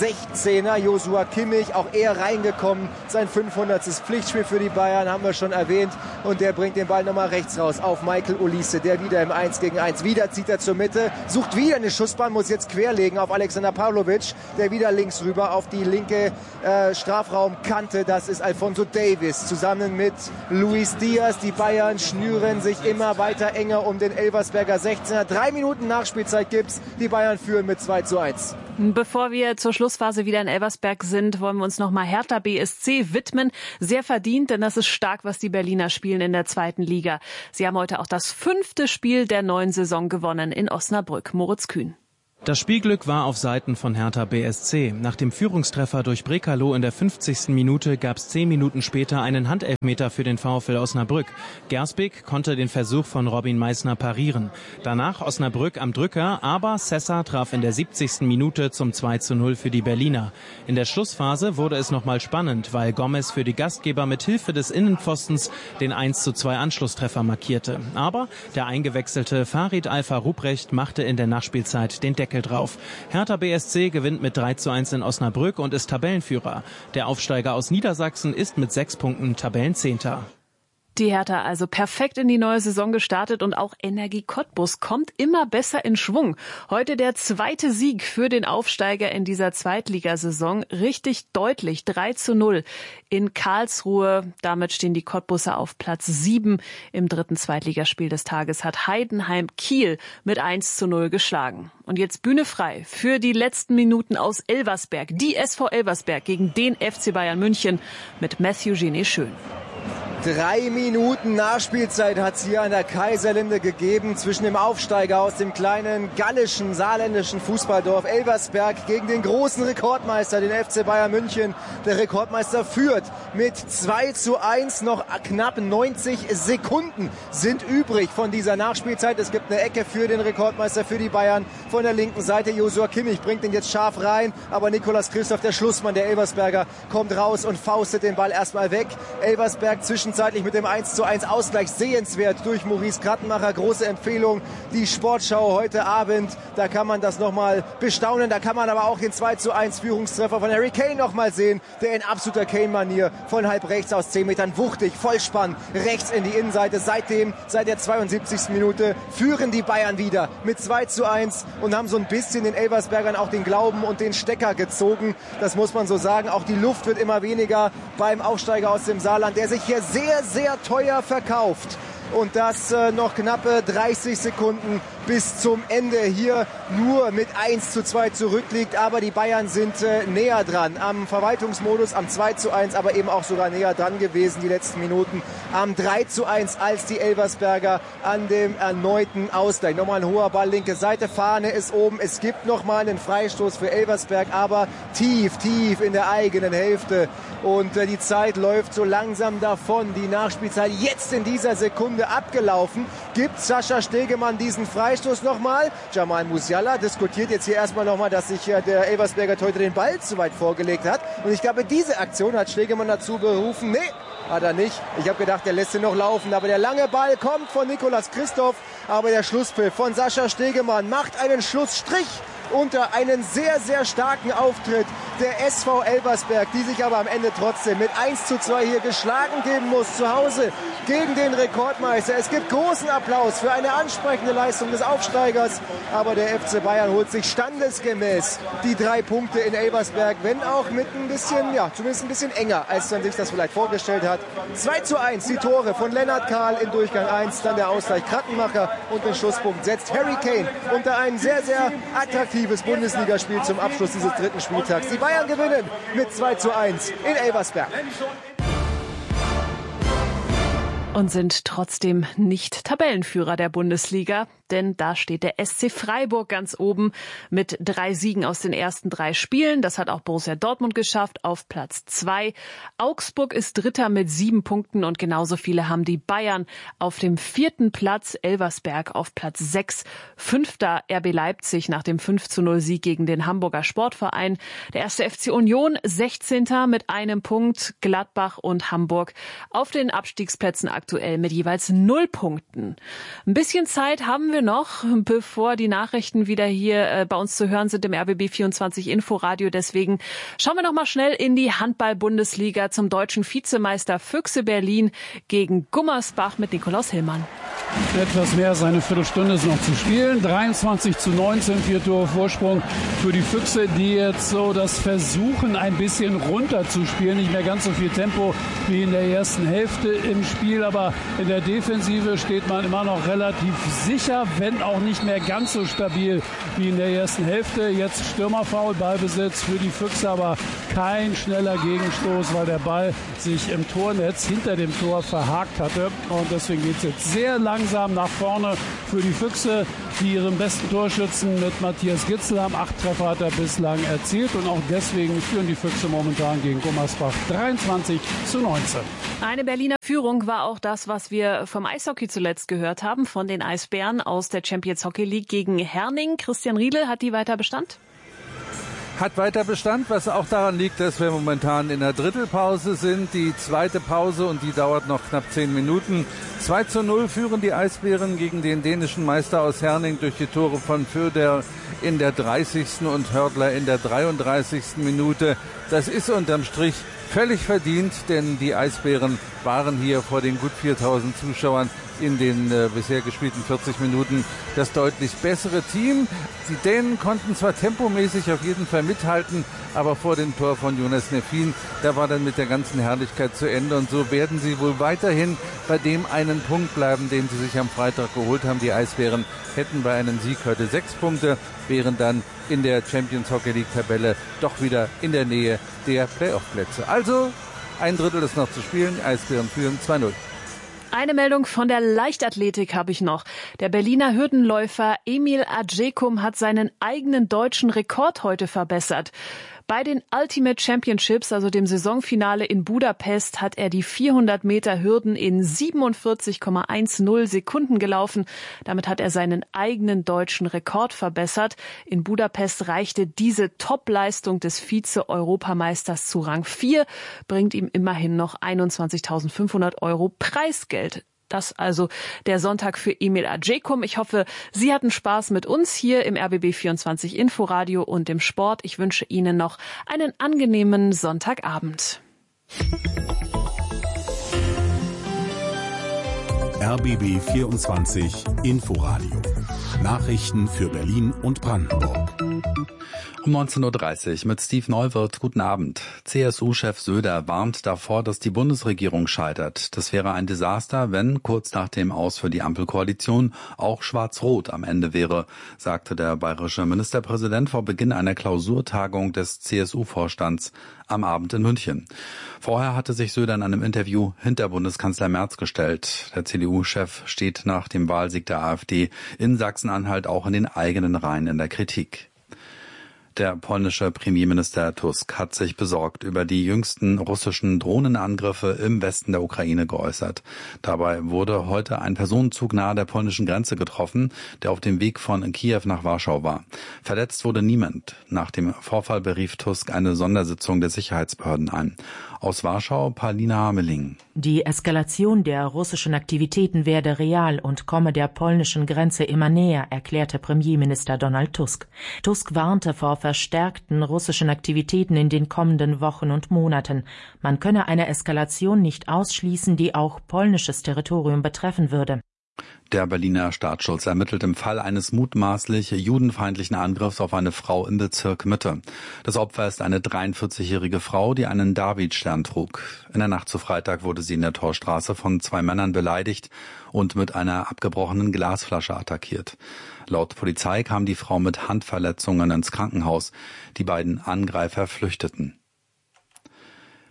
16er. Joshua Kimmich, auch er reingekommen. Sein 500. Pflichtspiel für die Bayern, haben wir schon erwähnt. Und der bringt den Ball nochmal rechts raus auf Michael Olise, der wieder im 1 gegen 1. Wieder zieht er zur Mitte, sucht wieder eine Schussbahn, muss jetzt querlegen auf Alexander Pavlovic, der wieder links rüber auf die linke Strafraumkante. Das ist Alphonso Davies zusammen mit Luis Diaz. Die Bayern schnüren sich immer weiter enger um den Elversberger 16er. 3 Minuten Nachspielzeit gibt's. Die Bayern führen mit 2:1. Bevor wir zur Schlussphase wieder in Elversberg sind, wollen wir uns nochmal Hertha BSC widmen. Sehr verdient, denn das ist stark, was die Berliner spielen in der 2. Liga. Sie haben heute auch das 5. Spiel der neuen Saison gewonnen in Osnabrück. Moritz Kühn. Das Spielglück war auf Seiten von Hertha BSC. Nach dem Führungstreffer durch Brekalo in der 50. Minute gab es 10 Minuten später einen Handelfmeter für den VfL Osnabrück. Gersbeek konnte den Versuch von Robin Meissner parieren. Danach Osnabrück am Drücker, aber Sessa traf in der 70. Minute zum 2:0 für die Berliner. In der Schlussphase wurde es nochmal spannend, weil Gomez für die Gastgeber mit Hilfe des Innenpfostens den 1:2 Anschlusstreffer markierte. Aber der eingewechselte Farid Alpha-Ruprecht machte in der Nachspielzeit den Deckel drauf. Hertha BSC gewinnt mit 3:1 in Osnabrück und ist Tabellenführer. Der Aufsteiger aus Niedersachsen ist mit 6 Punkten Tabellenzehnter. Die Hertha also perfekt in die neue Saison gestartet und auch Energie Cottbus kommt immer besser in Schwung. Heute der 2. Sieg für den Aufsteiger in dieser Zweitligasaison. Richtig deutlich, 3:0 in Karlsruhe. Damit stehen die Cottbuser auf Platz 7. Im 3. Zweitligaspiel des Tages hat Heidenheim Kiel mit 1:0 geschlagen. Und jetzt Bühne frei für die letzten Minuten aus Elversberg. Die SV Elversberg gegen den FC Bayern München mit Matthew Genet-Schön. 3 Minuten Nachspielzeit hat es hier an der Kaiserlinde gegeben zwischen dem Aufsteiger aus dem kleinen gallischen, saarländischen Fußballdorf Elversberg gegen den großen Rekordmeister, den FC Bayern München. Der Rekordmeister führt mit 2:1. Noch knapp 90 Sekunden sind übrig von dieser Nachspielzeit. Es gibt eine Ecke für den Rekordmeister, für die Bayern. Von der linken Seite Joshua Kimmich bringt den jetzt scharf rein, aber Nicolas Christoph, der Schlussmann der Elversberger, kommt raus und faustet den Ball erstmal weg. Elversberg zwischenzeitlich mit dem 1:1 Ausgleich sehenswert durch Maurice Krattenmacher. Große Empfehlung, die Sportschau heute Abend. Da kann man das nochmal bestaunen. Da kann man aber auch den 2:1 Führungstreffer von Harry Kane nochmal sehen, der in absoluter Kane-Manier von halb rechts aus 10 Metern wuchtig, Vollspann, rechts in die Innenseite. Seit der 72. Minute führen die Bayern wieder mit 2:1 und haben so ein bisschen den Elversbergern auch den Glauben und den Stecker gezogen. Das muss man so sagen. Auch die Luft wird immer weniger beim Aufsteiger aus dem Saarland, der sich hier sehr, sehr teuer verkauft. Und das noch knappe 30 Sekunden bis zum Ende hier nur mit 1:2 zurückliegt. Aber die Bayern sind näher dran am Verwaltungsmodus, am 2:1, aber eben auch sogar näher dran gewesen die letzten Minuten am 3:1 als die Elversberger an dem erneuten Ausgleich. Nochmal ein hoher Ball, linke Seite, Fahne ist oben. Es gibt nochmal einen Freistoß für Elversberg, aber tief in der eigenen Hälfte. Und die Zeit läuft so langsam davon. Die Nachspielzeit jetzt in dieser Sekunde abgelaufen. Gibt Sascha Stegemann diesen Freistoß nochmal? Jamal Musiala diskutiert jetzt hier erstmal nochmal, dass sich der Elversberger heute den Ball zu weit vorgelegt hat. Und ich glaube, diese Aktion hat Stegemann dazu berufen. Nee, hat er nicht. Ich habe gedacht, der lässt ihn noch laufen. Aber der lange Ball kommt von Nicolas Christoph. Aber der Schlusspfiff von Sascha Stegemann macht einen Schlussstrich unter einen sehr, sehr starken Auftritt der SV Elversberg, die sich aber am Ende trotzdem mit 1:2 hier geschlagen geben muss, zu Hause gegen den Rekordmeister. Es gibt großen Applaus für eine ansprechende Leistung des Aufsteigers, aber der FC Bayern holt sich standesgemäß die 3 Punkte in Elversberg, wenn auch mit ein bisschen, ja, zumindest ein bisschen enger, als man sich das vielleicht vorgestellt hat. 2:1, die Tore von Lennart Kahl in Durchgang 1, dann der Ausgleich Krattenmacher und den Schlusspunkt setzt Harry Kane unter ein sehr, sehr attraktives Bundesligaspiel zum Abschluss dieses 3. Spieltags. Die Bayern gewinnen mit 2:1 in Elversberg. Und sind trotzdem nicht Tabellenführer der Bundesliga. denn da steht der SC Freiburg ganz oben mit 3 Siegen aus den ersten 3 Spielen. Das hat auch Borussia Dortmund geschafft auf Platz 2. Augsburg ist Dritter mit 7 Punkten und genauso viele haben die Bayern auf dem 4. Platz. Elversberg auf Platz 6. 5. RB Leipzig nach dem 5:0 Sieg gegen den Hamburger Sportverein. Der 1. FC Union 16. mit 1 Punkt. Gladbach und Hamburg auf den Abstiegsplätzen aktuell mit jeweils 0 Punkten. Ein bisschen Zeit haben wir noch, bevor die Nachrichten wieder hier bei uns zu hören sind im RBB 24 Inforadio. Deswegen schauen wir noch mal schnell in die Handball-Bundesliga zum deutschen Vizemeister Füchse Berlin gegen Gummersbach mit Nikolaus Hillmann. Etwas mehr als eine Viertelstunde ist noch zu spielen. 23:19, 4 Tore Vorsprung für die Füchse, die jetzt so das versuchen, ein bisschen runterzuspielen. Nicht mehr ganz so viel Tempo wie in der ersten Hälfte im Spiel, aber in der Defensive steht man immer noch relativ sicher, wenn auch nicht mehr ganz so stabil wie in der ersten Hälfte. Jetzt Stürmerfoul, Ballbesitz für die Füchse, aber kein schneller Gegenstoß, weil der Ball sich im Tornetz hinter dem Tor verhakt hatte. Und deswegen geht es jetzt sehr langsam nach vorne für die Füchse, die ihren besten Torschützen mit Matthias Gitzel haben. 8 Treffer hat er bislang erzielt und auch deswegen führen die Füchse momentan gegen Gummersbach 23:19. Eine Berliner Führung war auch das, was wir vom Eishockey zuletzt gehört haben, von den Eisbären aus der Champions Hockey League gegen Herning. Christian Riedel, hat die weiter Bestand? Hat weiter Bestand, was auch daran liegt, dass wir momentan in der Drittelpause sind. Die zweite Pause, und die dauert noch knapp 10 Minuten. 2:0 führen die Eisbären gegen den dänischen Meister aus Herning durch die Tore von Föder in der 30. und Hördler in der 33. Minute. Das ist unterm Strich völlig verdient, denn die Eisbären waren hier vor den gut 4.000 Zuschauern in den bisher gespielten 40 Minuten das deutlich bessere Team. Die Dänen konnten zwar tempomäßig auf jeden Fall mithalten, aber vor dem Tor von Jonas Neffin, da war dann mit der ganzen Herrlichkeit zu Ende. Und so werden sie wohl weiterhin bei dem einen Punkt bleiben, den sie sich am Freitag geholt haben. Die Eisbären hätten bei einem Sieg heute 6 Punkte, wären dann in der Champions Hockey League Tabelle doch wieder in der Nähe der Playoff-Plätze. Also ein Drittel ist noch zu spielen. Die Eisbären führen 2:0. Eine Meldung von der Leichtathletik habe ich noch. Der Berliner Hürdenläufer Emil Adjekum hat seinen eigenen deutschen Rekord heute verbessert. Bei den Ultimate Championships, also dem Saisonfinale in Budapest, hat er die 400 Meter Hürden in 47,10 Sekunden gelaufen. Damit hat er seinen eigenen deutschen Rekord verbessert. In Budapest reichte diese Topleistung des Vize-Europameisters zu Rang 4, bringt ihm immerhin noch 21.500 € Preisgeld. Das also der Sonntag für Emil Adjekum. Ich hoffe, Sie hatten Spaß mit uns hier im RBB 24 Inforadio und im Sport. Ich wünsche Ihnen noch einen angenehmen Sonntagabend. RBB 24 Inforadio. Nachrichten für Berlin und Brandenburg. Um 19:30 Uhr mit Steve Neuwirth. Guten Abend. CSU-Chef Söder warnt davor, dass die Bundesregierung scheitert. Das wäre ein Desaster, wenn kurz nach dem Aus für die Ampelkoalition auch Schwarz-Rot am Ende wäre, sagte der bayerische Ministerpräsident vor Beginn einer Klausurtagung des CSU-Vorstands am Abend in München. Vorher hatte sich Söder in einem Interview hinter Bundeskanzler Merz gestellt. Der CDU-Chef steht nach dem Wahlsieg der AfD in Sachsen-Anhalt auch in den eigenen Reihen in der Kritik. Der polnische Premierminister Tusk hat sich besorgt über die jüngsten russischen Drohnenangriffe im Westen der Ukraine geäußert. Dabei wurde heute ein Personenzug nahe der polnischen Grenze getroffen, der auf dem Weg von Kiew nach Warschau war. Verletzt wurde niemand. Nach dem Vorfall berief Tusk eine Sondersitzung der Sicherheitsbehörden ein. Aus Warschau, Paulina Hameling. Die Eskalation der russischen Aktivitäten werde real und komme der polnischen Grenze immer näher, erklärte Premierminister Donald Tusk. Tusk warnte vor verstärkten russischen Aktivitäten in den kommenden Wochen und Monaten. Man könne eine Eskalation nicht ausschließen, die auch polnisches Territorium betreffen würde. Der Berliner Staatsschutz ermittelt im Fall eines mutmaßlich judenfeindlichen Angriffs auf eine Frau im Bezirk Mitte. Das Opfer ist eine 43-jährige Frau, die einen Davidstern trug. In der Nacht zu Freitag wurde sie in der Torstraße von 2 Männern beleidigt und mit einer abgebrochenen Glasflasche attackiert. Laut Polizei kam die Frau mit Handverletzungen ins Krankenhaus. Die beiden Angreifer flüchteten.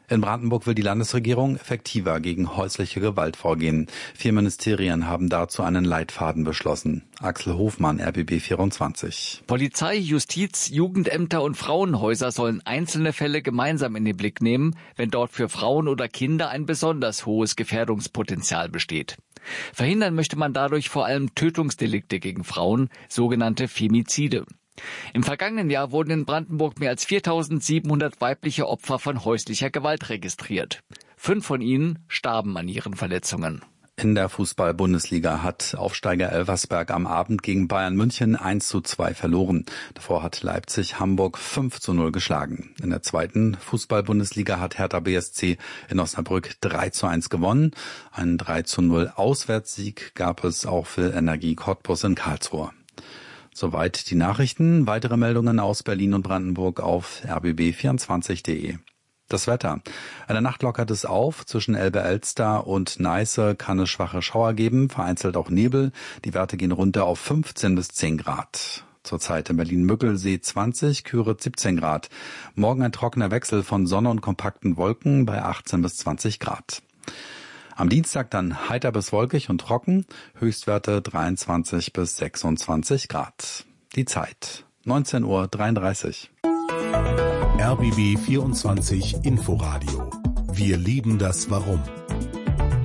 In Brandenburg will die Landesregierung effektiver gegen häusliche Gewalt vorgehen. 4 Ministerien haben dazu einen Leitfaden beschlossen. Axel Hofmann, RBB 24. Polizei, Justiz, Jugendämter und Frauenhäuser sollen einzelne Fälle gemeinsam in den Blick nehmen, wenn dort für Frauen oder Kinder ein besonders hohes Gefährdungspotenzial besteht. Verhindern möchte man dadurch vor allem Tötungsdelikte gegen Frauen, sogenannte Femizide. Im vergangenen Jahr wurden in Brandenburg mehr als 4.700 weibliche Opfer von häuslicher Gewalt registriert. 5 von ihnen starben an ihren Verletzungen. In der Fußball-Bundesliga hat Aufsteiger Elversberg am Abend gegen Bayern München 1:2 verloren. Davor hat Leipzig Hamburg 5:0 geschlagen. In der zweiten Fußball-Bundesliga hat Hertha BSC in Osnabrück 3:1 gewonnen. Einen 3:0 Auswärtssieg gab es auch für Energie Cottbus in Karlsruhe. Soweit die Nachrichten. Weitere Meldungen aus Berlin und Brandenburg auf rbb24.de. Das Wetter. In der Nacht lockert es auf. Zwischen Elbe-Elster und Neiße kann es schwache Schauer geben, vereinzelt auch Nebel. Die Werte gehen runter auf 15 bis 10 Grad. Zurzeit in Berlin-Müggelsee 20, Küritz 17 Grad. Morgen ein trockener Wechsel von Sonne und kompakten Wolken bei 18 bis 20 Grad. Am Dienstag dann heiter bis wolkig und trocken, Höchstwerte 23 bis 26 Grad. Die Zeit 19:33 Uhr. RBB 24 Inforadio. Wir lieben das Warum.